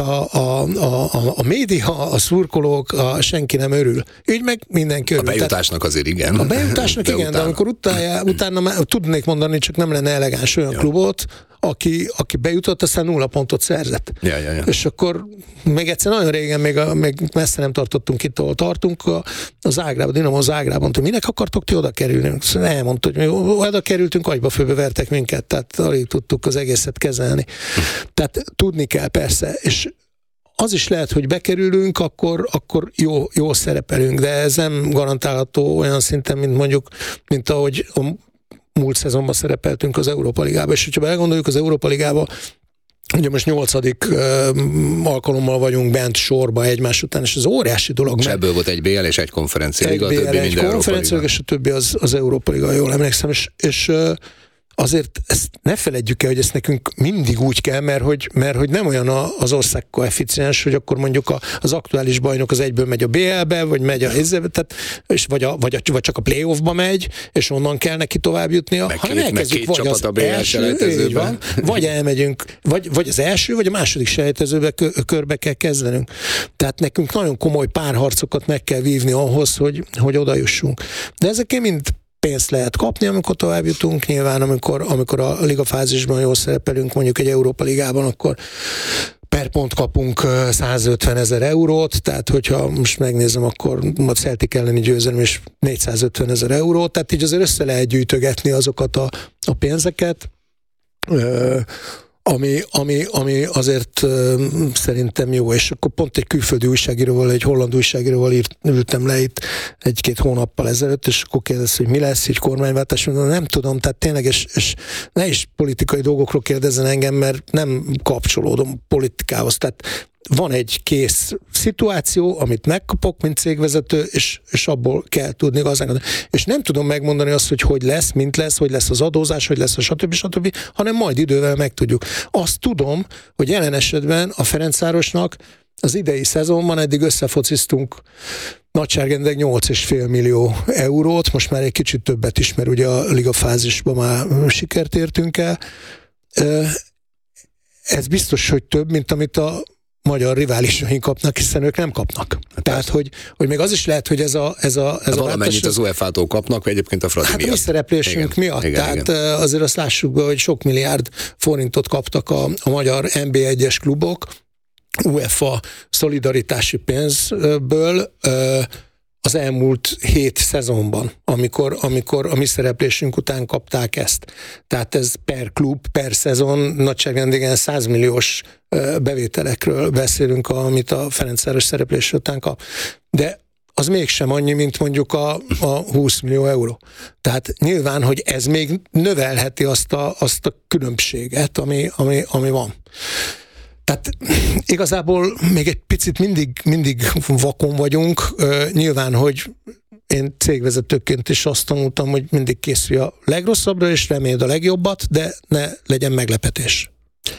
Speaker 2: a média, a szurkolók, senki nem örül. Így meg mindenki örül.
Speaker 1: A bejutásnak azért igen.
Speaker 2: A bejutásnak igen, de amikor utána tudnék mondani, csak nem lenne elegáns ismerős olyan klubot, aki bejutott, aztán 0 pontot szerzett.
Speaker 1: Ja.
Speaker 2: És akkor még egyszer nagyon régen, még messze nem tartottunk itt, ahol tartunk, a Zágráb, a Dinamo Zágráb mondta, minek akartok ti oda kerülni? Elmondta, hogy mi oda kerültünk, agyba főbe vertek minket, tehát alig tudtuk az egészet kezelni. Tehát tudni kell persze, és az is lehet, hogy bekerülünk, akkor jó szerepelünk, de ez nem garantálható olyan szinten, mint ahogy a múlt szezonban szerepeltünk az Európa Ligában. És hogyha belegondoljuk, az Európa Ligában ugye most 8. alkalommal vagyunk bent sorba egymás után, és ez óriási dolog.
Speaker 1: És ebből volt egy BL és egy konferencia liga,
Speaker 2: a többi egy konferencia liga, és a többi az Európa Liga, jól emlékszem, és azért ezt ne feledjük el, hogy ezt nekünk mindig úgy kell, mert hogy nem olyan az ország koeficiens, hogy akkor mondjuk az aktuális bajnok az egyből megy a BL-be, vagy megy a tehát, és vagy csak a playoffba megy, és onnan kell neki tovább jutnia, hanem elkezdjük vagy az első, vagy elmegyünk, vagy az első, vagy a második selejtezőbe körbe kell kezdenünk. Tehát nekünk nagyon komoly párharcokat meg kell vívni ahhoz, hogy oda jussunk. De ezek mind pénzt lehet kapni, amikor tovább jutunk. Nyilván, amikor a ligafázisban jól szerepelünk, mondjuk egy Európa Ligában, akkor per pont kapunk 150 000 eurót, tehát hogyha most megnézem, akkor a Celtic elleni győzelem is 450 000 eurót, tehát így azért össze lehet gyűjtögetni azokat a pénzeket, ami azért szerintem jó, és akkor pont egy külföldi újságíróval, egy holland újságíróval ültem le itt 1-2 hónappal ezelőtt, és akkor kérdez, hogy mi lesz, így kormányváltás, nem tudom, tehát tényleg, és ne is politikai dolgokról kérdezzen engem, mert nem kapcsolódom politikához, tehát van egy kész szituáció, amit megkapok, mint cégvezető, és abból kell tudni gazdálkodni. És nem tudom megmondani azt, hogy lesz, mint lesz, hogy lesz az adózás, hogy lesz a stb., hanem majd idővel megtudjuk. Azt tudom, hogy jelen esetben a Ferencvárosnak az idei szezonban eddig összefociztunk nagyságrendek 8,5 millió eurót, most már egy kicsit többet is, mert ugye a ligafázisban már sikert értünk el. Ez biztos, hogy több, mint amit a magyar riválisaink kapnak, hiszen ők nem kapnak. Tehát, hogy még az is lehet, hogy ez a
Speaker 1: valamennyit az UEFA-tól kapnak, vagy egyébként a Fradi miatt.
Speaker 2: Hát mi szereplésünk miatt. Igen, tehát azért azt lássuk be, hogy sok milliárd forintot kaptak a magyar NB1-es klubok UEFA szolidaritási pénzből az elmúlt 7 szezonban, amikor a mi szereplésünk után kapták ezt. Tehát ez per klub, per szezon nagyságrendigen 100 milliós bevételekről beszélünk, amit a Ferencváros szereplés után kap. De az mégsem annyi, mint mondjuk a 20 millió euró. Tehát nyilván, hogy ez még növelheti azt a különbséget, ami van. Tehát igazából még egy picit mindig vakon vagyunk. Nyilván, hogy én cégvezetőként is azt tanultam, hogy mindig készülj a legrosszabbra, és reméld a legjobbat, de ne legyen meglepetés.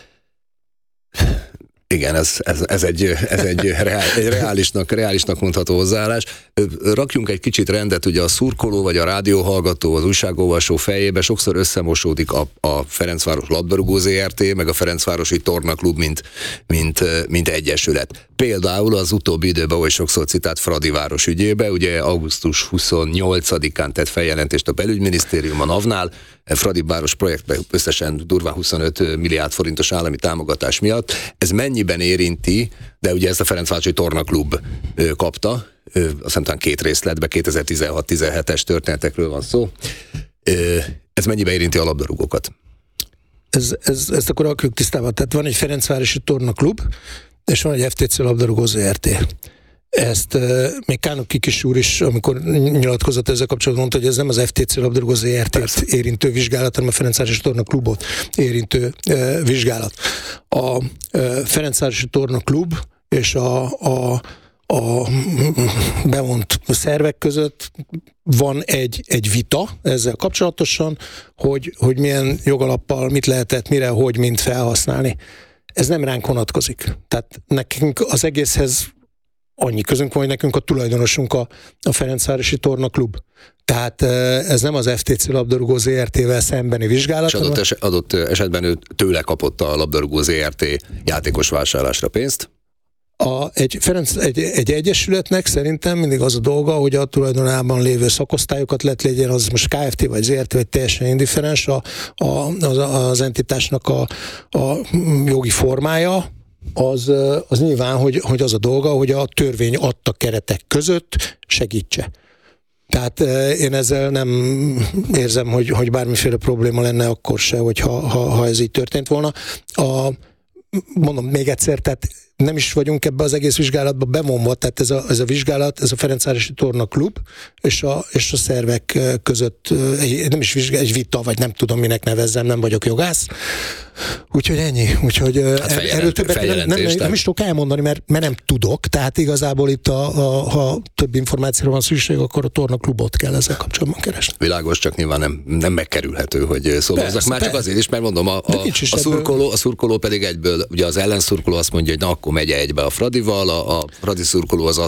Speaker 1: Igen, ez egy reálisnak mondható hozzáállás. Rakjunk egy kicsit rendet, ugye a szurkoló, vagy a rádióhallgató, az újságolvasó fejébe sokszor összemosódik a Ferencváros labdarúgó ZRT, meg a Ferencvárosi Tornaklub, mint egyesület. Például az utóbbi időben, ahogy sokszor citált Fradiváros ügyébe, ugye augusztus 28-án tett feljelentést a belügyminisztérium a NAV-nál, Fradiváros projektben összesen durván 25 milliárd forintos állami támogatás miatt. Ez mennyiben érinti, de ugye ezt a Ferencvárosi Tornaklub kapta, azt hiszem talán 2 részletben, 2016-17-es történetekről van szó. Ez mennyiben érinti a labdarúgókat?
Speaker 2: Ezt akkor rakjuk tisztában. Tehát van egy Ferencvárosi Tornaklub, és van egy FTC labdarúgó ZRT. Ezt még Kánok Kikis úr is, amikor nyilatkozott ezzel kapcsolatban, mondta, hogy ez nem az FTC labdarúgó ZRT-t érintő vizsgálat, hanem a Ferencvárosi Tornaklubot érintő vizsgálat. A Ferencvárosi Tornaklub és a bevont szervek között van egy vita ezzel kapcsolatosan, hogy milyen jogalappal, mit lehetett, mire, hogy, mint felhasználni. Ez nem ránk vonatkozik. Tehát nekünk az egészhez annyi közünk van, hogy nekünk a tulajdonosunk a Ferencvárosi Tornaklub. Tehát ez nem az FTC labdarúgó ZRT-vel szembeni vizsgálat.
Speaker 1: És adott esetben ő tőle kapott a labdarúgó ZRT játékos vásárlásra pénzt?
Speaker 2: Egy egyesületnek szerintem mindig az a dolga, hogy a tulajdonában lévő szakosztályokat legyen az most Kft. Vagy ZRT, vagy teljesen indiferens az entitásnak a jogi formája, az nyilván, hogy az a dolga, hogy a törvény adta keretek között segítse. Tehát én ezzel nem érzem, hogy bármiféle probléma lenne akkor se, ha ez így történt volna. Mondom még egyszer, tehát nem is vagyunk ebbe az egész vizsgálatba bevonva, tehát ez a vizsgálat, ez a Ferencvárosi Torna Klub és a szervek között nem is egy vita, vagy nem tudom minek nevezzem, nem vagyok jogász. Úgyhogy ennyi. Úgyhogy erről többet nem is tudok elmondani, mert nem tudok, tehát igazából itt ha több információra van szükség, akkor a Torna Klubot kell ezzel kapcsolatban keresni.
Speaker 1: Világos, csak nyilván nem megkerülhető, hogy szóval már csak azért is, mert mondom, a szurkoló pedig egyből, ugye az ellenszurkoló azt mondja, hogy na akkor megy egybe a Fradival, a Fradi szurkoló az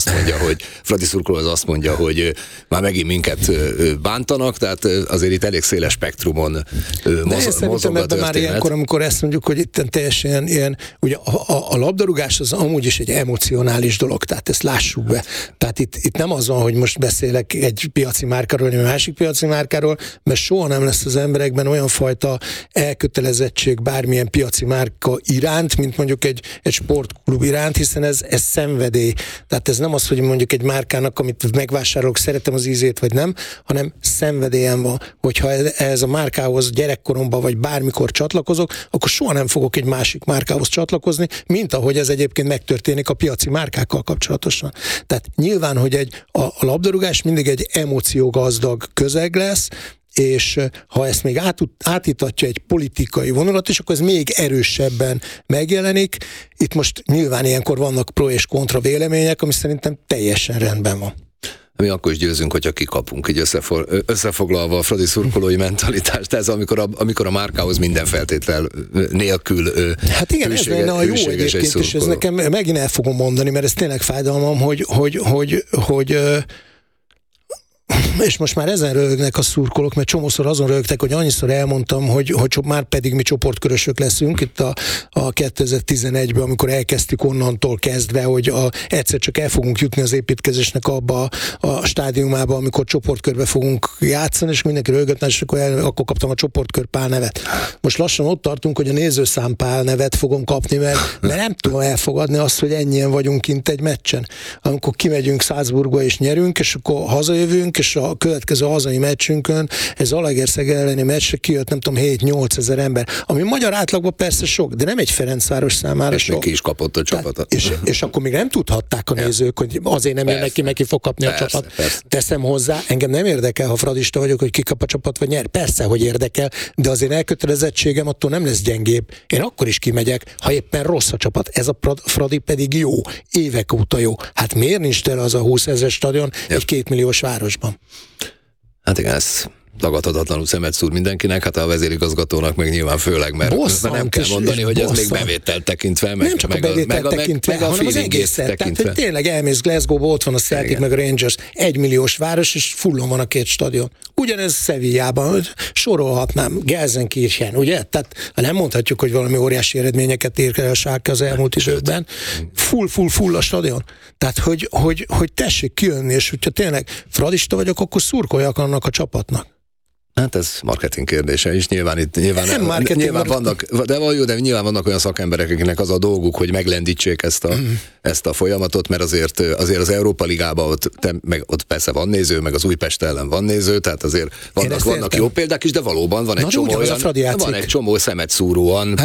Speaker 1: azt mondja, hogy már megint minket bántanak, tehát azért itt elég széles spektrumon mozog a
Speaker 2: már ilyenkor, amikor ezt mondjuk, hogy itt teljesen ilyen, ugye a labdarúgás az amúgy is egy emocionális dolog, tehát ezt lássuk be. Tehát itt nem az van, hogy most beszélek egy piaci márkáról, vagy egy másik piaci márkáról, mert soha nem lesz az emberekben olyan fajta elkötelezettség bármilyen piaci márka iránt, mint mondjuk egy sportklub iránt, hiszen ez szenvedély. Tehát ez nem az, hogy mondjuk egy márkának, amit megvásárolok, szeretem az ízét, vagy nem, hanem szenvedélyem van. Hogyha ez a márkához gyerekkoromban, vagy bármikor csatlakozok, akkor soha nem fogok egy másik márkához csatlakozni, mint ahogy ez egyébként megtörténik a piaci márkákkal kapcsolatosan. Tehát nyilván, hogy a labdarúgás mindig egy emóciógazdag közeg lesz, és ha ezt még átítatja egy politikai vonulat, és akkor ez még erősebben megjelenik. Itt most nyilván ilyenkor vannak pro és kontra vélemények, ami szerintem teljesen rendben van.
Speaker 1: Mi akkor is győzünk, hogyha kikapunk, így összefoglalva a Fradi szurkolói mentalitást, ez amikor a márkához minden feltétel nélkül
Speaker 2: hát igen, ez lenne a jó egyébként, és ez nekem megint el fogom mondani, mert ez tényleg fájdalmam, hogy és most már ezen röhögnek a szurkolók, mert csomószor azon röhögtek, hogy annyiszor elmondtam, hogy már pedig mi csoportkörösök leszünk itt a 2011-ben, amikor elkezdtük onnantól kezdve, hogy egyszer csak el fogunk jutni az építkezésnek abba a stádiumába, amikor csoportkörbe fogunk játszani, és mindenki röhögött, és akkor kaptam a csoportkör Pál nevet. Most lassan ott tartunk, hogy a nézőszám Pál nevet fogom kapni, mert nem tudom elfogadni azt, hogy ennyien vagyunk kint egy meccsen. Amikor kimegyünk Salzburgba és nyerünk, és akkor hazajövünk, és a következő hazai meccsünkön, ez Zalaegerszeg elleni meccsre kijött, nem tudom, 7-8 ezer ember, ami magyar átlagban persze sok, de nem egy Ferencváros számára
Speaker 1: és sok. És ki is kapott a csapatot.
Speaker 2: És akkor még nem tudhatták a nézők, hogy azért nem jönnek ki, meg ki fog kapni a csapat. Persze. Teszem hozzá, engem nem érdekel, ha fradista vagyok, hogy ki kap a csapat, vagy nyer. Persze, hogy érdekel, de az én elkötelezettségem attól nem lesz gyengébb. Én akkor is kimegyek, ha éppen rossz a csapat. Ez a Fradi pedig jó. Évek óta jó. Hát miért nincs tele az a 20 000 stadion egy 2 milliós városban?
Speaker 1: Hát igen, ez tagadhatatlanul szemet szúr mindenkinek, hát a vezérigazgatónak meg nyilván főleg, mert nem kell mondani, hogy ez még bevételt tekintve, meg,
Speaker 2: nem csak a bevételt tekintve, hanem az egészet. Tehát, hogy tényleg elmész Glasgow-ba, ott van a Celtic, meg a Rangers, 1 milliós város, és fullon van a 2 stadion. Ugyanez Sevillában, sorolhatnám, Gelsenkirchen, ugye? Tehát nem mondhatjuk, hogy valami óriási eredményeket ér el a Schalke az elmúlt időkben. Full a stadion. Tehát, hogy tessék kijönni, és hogyha tényleg fradista vagyok, akkor szurkoljak annak a csapatnak.
Speaker 1: Hát ez marketing kérdése is, nyilván vannak, de nyilván vannak olyan szakemberek, akiknek az a dolguk, hogy meglendítsék ezt a folyamatot, mert azért az Európa Ligában ott persze van néző, meg az Újpest ellen van néző, tehát azért vannak jó példák is, de valóban van egy csomó szemet szúróan,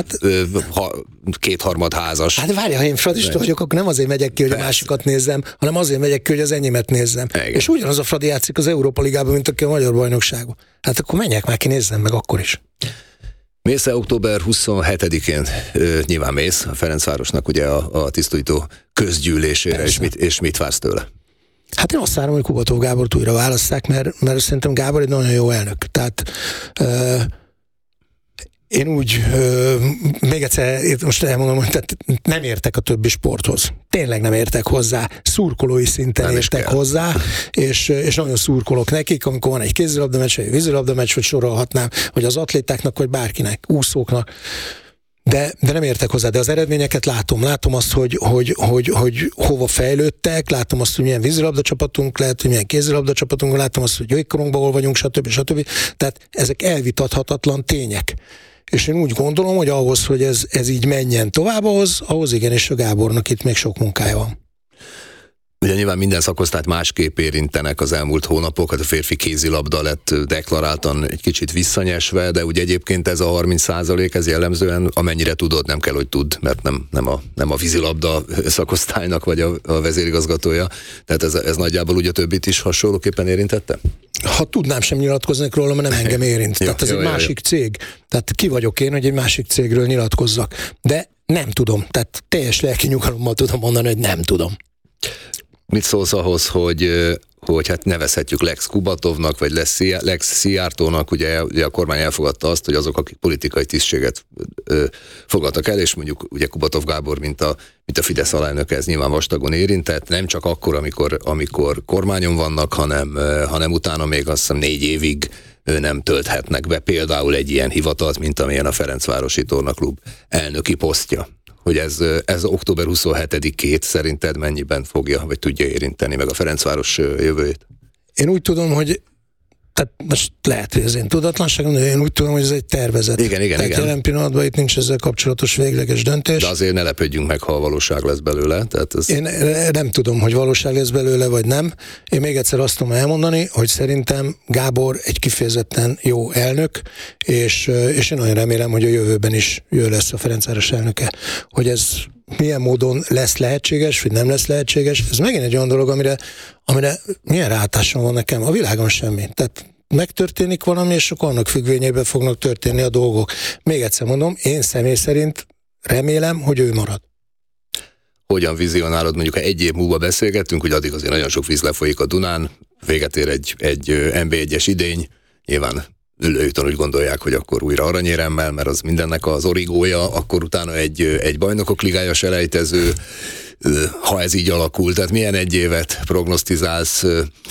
Speaker 1: kétharmad házas.
Speaker 2: Hát várja, ha én fradista vagyok, akkor nem azért megyek ki, hogy a másikat nézzem, hanem azért megyek ki, hogy az enyémet nézzem. Igen. És ugyanaz a Fradi játszik az Európa Ligában, mint aki a Magyar Bajnokságban. Hát akkor menjek már ki, nézzem meg akkor is.
Speaker 1: Mész október 27-én, nyilván mész a Ferencvárosnak ugye a tisztújtó közgyűlésére, és mit vársz tőle?
Speaker 2: Hát én azt várom, hogy Kubatov Gábort újra válasszák, mert szerintem Gábor egy nagyon jó elnök. Tehát én úgy, még egyszer most elmondom, hogy tehát nem értek a többi sporthoz. Tényleg nem értek hozzá. Szurkolói szinten értek hozzá, és nagyon szurkolok nekik, amikor van egy kézilabda meccs, vagy egy vízilabda meccs, vagy sorolhatnám, hogy az atlétáknak, vagy bárkinek, úszóknak. de nem értek hozzá, de az eredményeket látom azt, hogy hova fejlődtek, látom azt, hogy milyen vízilabda csapatunk lehet, hogy milyen kézilabda csapatunk, látom azt, hogy jégkorunkban hol vagyunk, stb. Tehát ezek elvitathatatlan tények. És én úgy gondolom, hogy ahhoz, hogy ez így menjen tovább, ahhoz igenis a Gábornak itt még sok munkája van.
Speaker 1: Ugye nyilván minden szakosztályt másképp érintenek az elmúlt hónapok, hát a férfi kézilabda lett deklaráltan egy kicsit visszanyesve, de ugye egyébként ez a 30% ez jellemzően, amennyire tudod, nem kell, hogy tudd, mert nem a vízilabda szakosztálynak vagy a vezérigazgatója, tehát ez nagyjából ugye a többit is hasonlóképpen érintette?
Speaker 2: Ha tudnám, sem nyilatkoznék róla, mert nem engem érint. Tehát ez egy másik cég. Tehát ki vagyok én, hogy egy másik cégről nyilatkozzak. De nem tudom. Tehát teljes lelki nyugalommal tudom mondani, hogy nem tudom.
Speaker 1: Mit szólsz ahhoz, hogy hát nevezhetjük Lex Kubatovnak, vagy Lex Szijjártónak, ugye a kormány elfogadta azt, hogy azok, akik politikai tisztséget fogadtak el, és mondjuk ugye Kubatov Gábor, mint a Fidesz alelnöke, ez nyilván vastagon érintett, nem csak akkor, amikor kormányon vannak, hanem utána még azt hiszem 4 évig nem tölthetnek be például egy ilyen hivatalt, mint amilyen a Ferencvárosi Tornaklub elnöki posztja. Hogy ez október 27-ét szerinted mennyiben fogja, vagy tudja érinteni meg a Ferencváros jövőjét?
Speaker 2: Én úgy tudom, hogy tehát most lehet, hogy ez én tudatlanságom, de én úgy tudom, hogy ez egy tervezet.
Speaker 1: Igen.
Speaker 2: Jelen pillanatban itt nincs ezzel kapcsolatos végleges döntés.
Speaker 1: De azért ne lepődjünk meg, ha a valóság lesz belőle. Tehát ez... Én
Speaker 2: nem tudom, hogy valóság lesz belőle, vagy nem. Én még egyszer azt tudom elmondani, hogy szerintem Gábor egy kifejezetten jó elnök, és én nagyon remélem, hogy a jövőben is ő lesz a Ferencváros elnöke. Hogy ez milyen módon lesz lehetséges, vagy nem lesz lehetséges, ez megint egy olyan dolog, amire milyen ráhatásom van nekem, a világon semmi. Tehát megtörténik valami, és akkor annak függvényében fognak történni a dolgok. Még egyszer mondom, én személy szerint remélem, hogy ő marad.
Speaker 1: Hogyan vizionálod, mondjuk ha egy év múlva beszélgettünk, hogy addig azért nagyon sok víz lefolyik a Dunán, véget ér egy NB1-es idény, nyilván Üllőjúton úgy gondolják, hogy akkor újra aranyéremmel, mert az mindennek az origója, akkor utána egy bajnokok ligája selejtező, ha ez így alakul, tehát milyen egy évet prognosztizálsz,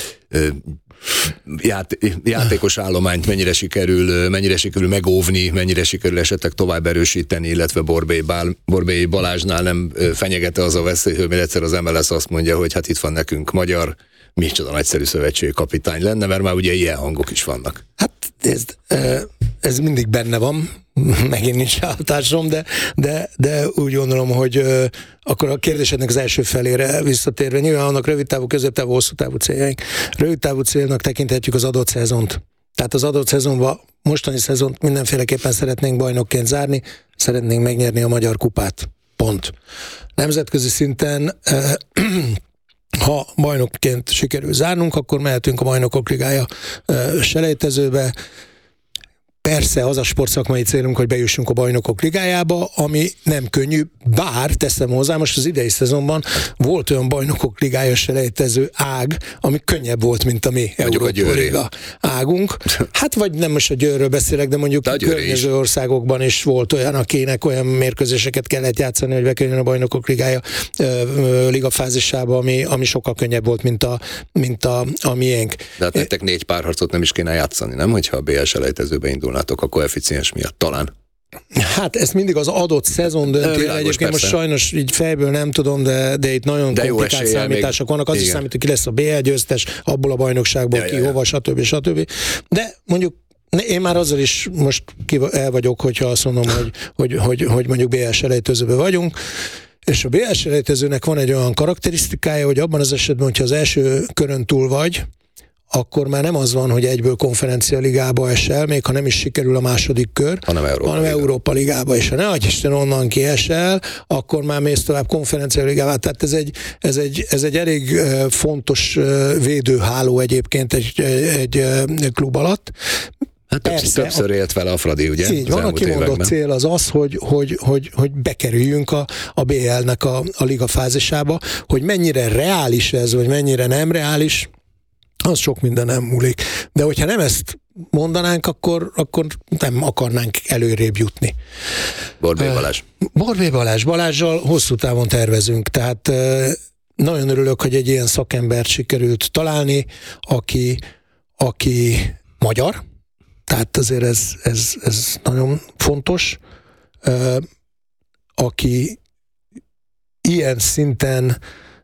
Speaker 1: játékos állományt mennyire sikerül megóvni, mennyire sikerül esetleg tovább erősíteni, illetve Borbély Balázsnál nem fenyegete az a veszély, hogy egyszer az MLS azt mondja, hogy hát itt van nekünk magyar, micsoda nagyszerű szövetségkapitány lenne, mert már ugye ilyen hangok is vannak.
Speaker 2: Hát ez mindig benne van, megint nincs hatásom, de úgy gondolom, hogy akkor a kérdésednek az első felére visszatérve, nyilván vannak rövidtávú, középtávú, hosszú távú céljaink. Rövidtávú célnak tekinthetjük az adott szezont. Tehát az adott szezonban, mostani szezont mindenféleképpen szeretnénk bajnokként zárni, szeretnénk megnyerni a Magyar Kupát. Pont. Nemzetközi szinten ha bajnokként sikerül zárnunk, akkor mehetünk a Bajnokok Ligája selejtezőbe. Persze az a sportszakmai célunk, hogy bejussunk a Bajnokok Ligájába, ami nem könnyű, bár teszem hozzá, most az idei szezonban volt olyan Bajnokok Ligája selejtező ág, ami könnyebb volt, mint a mi Európa Liga águnk. Hát vagy nem most a Győrről beszélek, de mondjuk a környező országokban is volt olyan, akinek olyan mérkőzéseket kellett játszani, hogy bekerüljön a Bajnokok Ligája ligafázisába, ami sokkal könnyebb volt, mint a miénk.
Speaker 1: De hát nektek 4 párharcot nem is kéne játszani, nem? Hogyha a BL selejtezőbe indulnátok a koeficiens miatt talán.
Speaker 2: Hát ezt mindig az adott szezon dönti. Egyébként persze. Most sajnos így fejből nem tudom, de itt nagyon komplikált számítások vannak. Az is számít, hogy ki lesz a BL győztes, abból a bajnokságból hova, stb. De mondjuk én már azzal is most el vagyok, hogyha azt mondom, hogy mondjuk BL selejtezőbe vagyunk, és a BL selejtezőnek van egy olyan karakterisztikája, hogy abban az esetben, hogyha az első körön túl vagy, akkor már nem az van, hogy egyből konferencia ligába esel, még ha nem is sikerül a második kör, hanem Európa ligába, és ha ne adj Isten onnan kiesel, akkor már mész tovább konferencia ligába. Tehát ez egy elég fontos védőháló egyébként egy klub alatt.
Speaker 1: Hát többször élt vele a Fradi, ugye?
Speaker 2: Így van, a kimondott cél az, hogy bekerüljünk a BL-nek a liga fázisába, hogy mennyire reális ez, vagy mennyire nem reális, az sok minden nem múlik. De hogyha nem ezt mondanánk, akkor nem akarnánk előrébb jutni.
Speaker 1: Borbély Balázs.
Speaker 2: Borbély Balázsjal hosszú távon tervezünk, tehát nagyon örülök, hogy egy ilyen szakembert sikerült találni, aki magyar, tehát azért ez nagyon fontos. aki ilyen szinten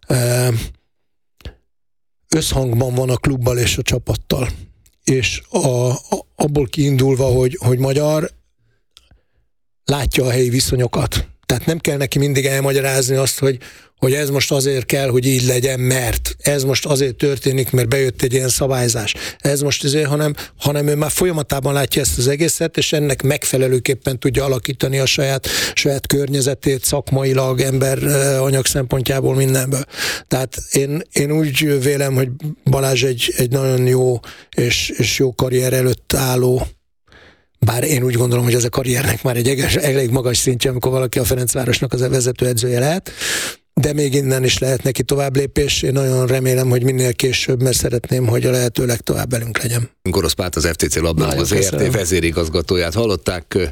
Speaker 2: összhangban van a klubbal és a csapattal. És abból kiindulva, hogy magyar, látja a helyi viszonyokat. Tehát nem kell neki mindig elmagyarázni azt, hogy ez most azért kell, hogy így legyen, mert ez most azért történik, mert bejött egy ilyen szabályzás. Ez most azért, hanem ő már folyamatában látja ezt az egészet, és ennek megfelelőképpen tudja alakítani a saját környezetét, szakmailag, emberanyag szempontjából, mindenből. Tehát én úgy vélem, hogy Balázs egy nagyon jó és jó karrier előtt álló, bár én úgy gondolom, hogy ez a karriernek már egy elég magas szintje, amikor valaki a Ferencvárosnak az vezetőedzője lehet, de még innen is lehet neki tovább lépés. Én nagyon remélem, hogy minél később, mert szeretném, hogy a lehető legtovább velünk legyen.
Speaker 1: Gorosz Pát, az FCC labdarúgó ZRT vezérigazgatóját hallották.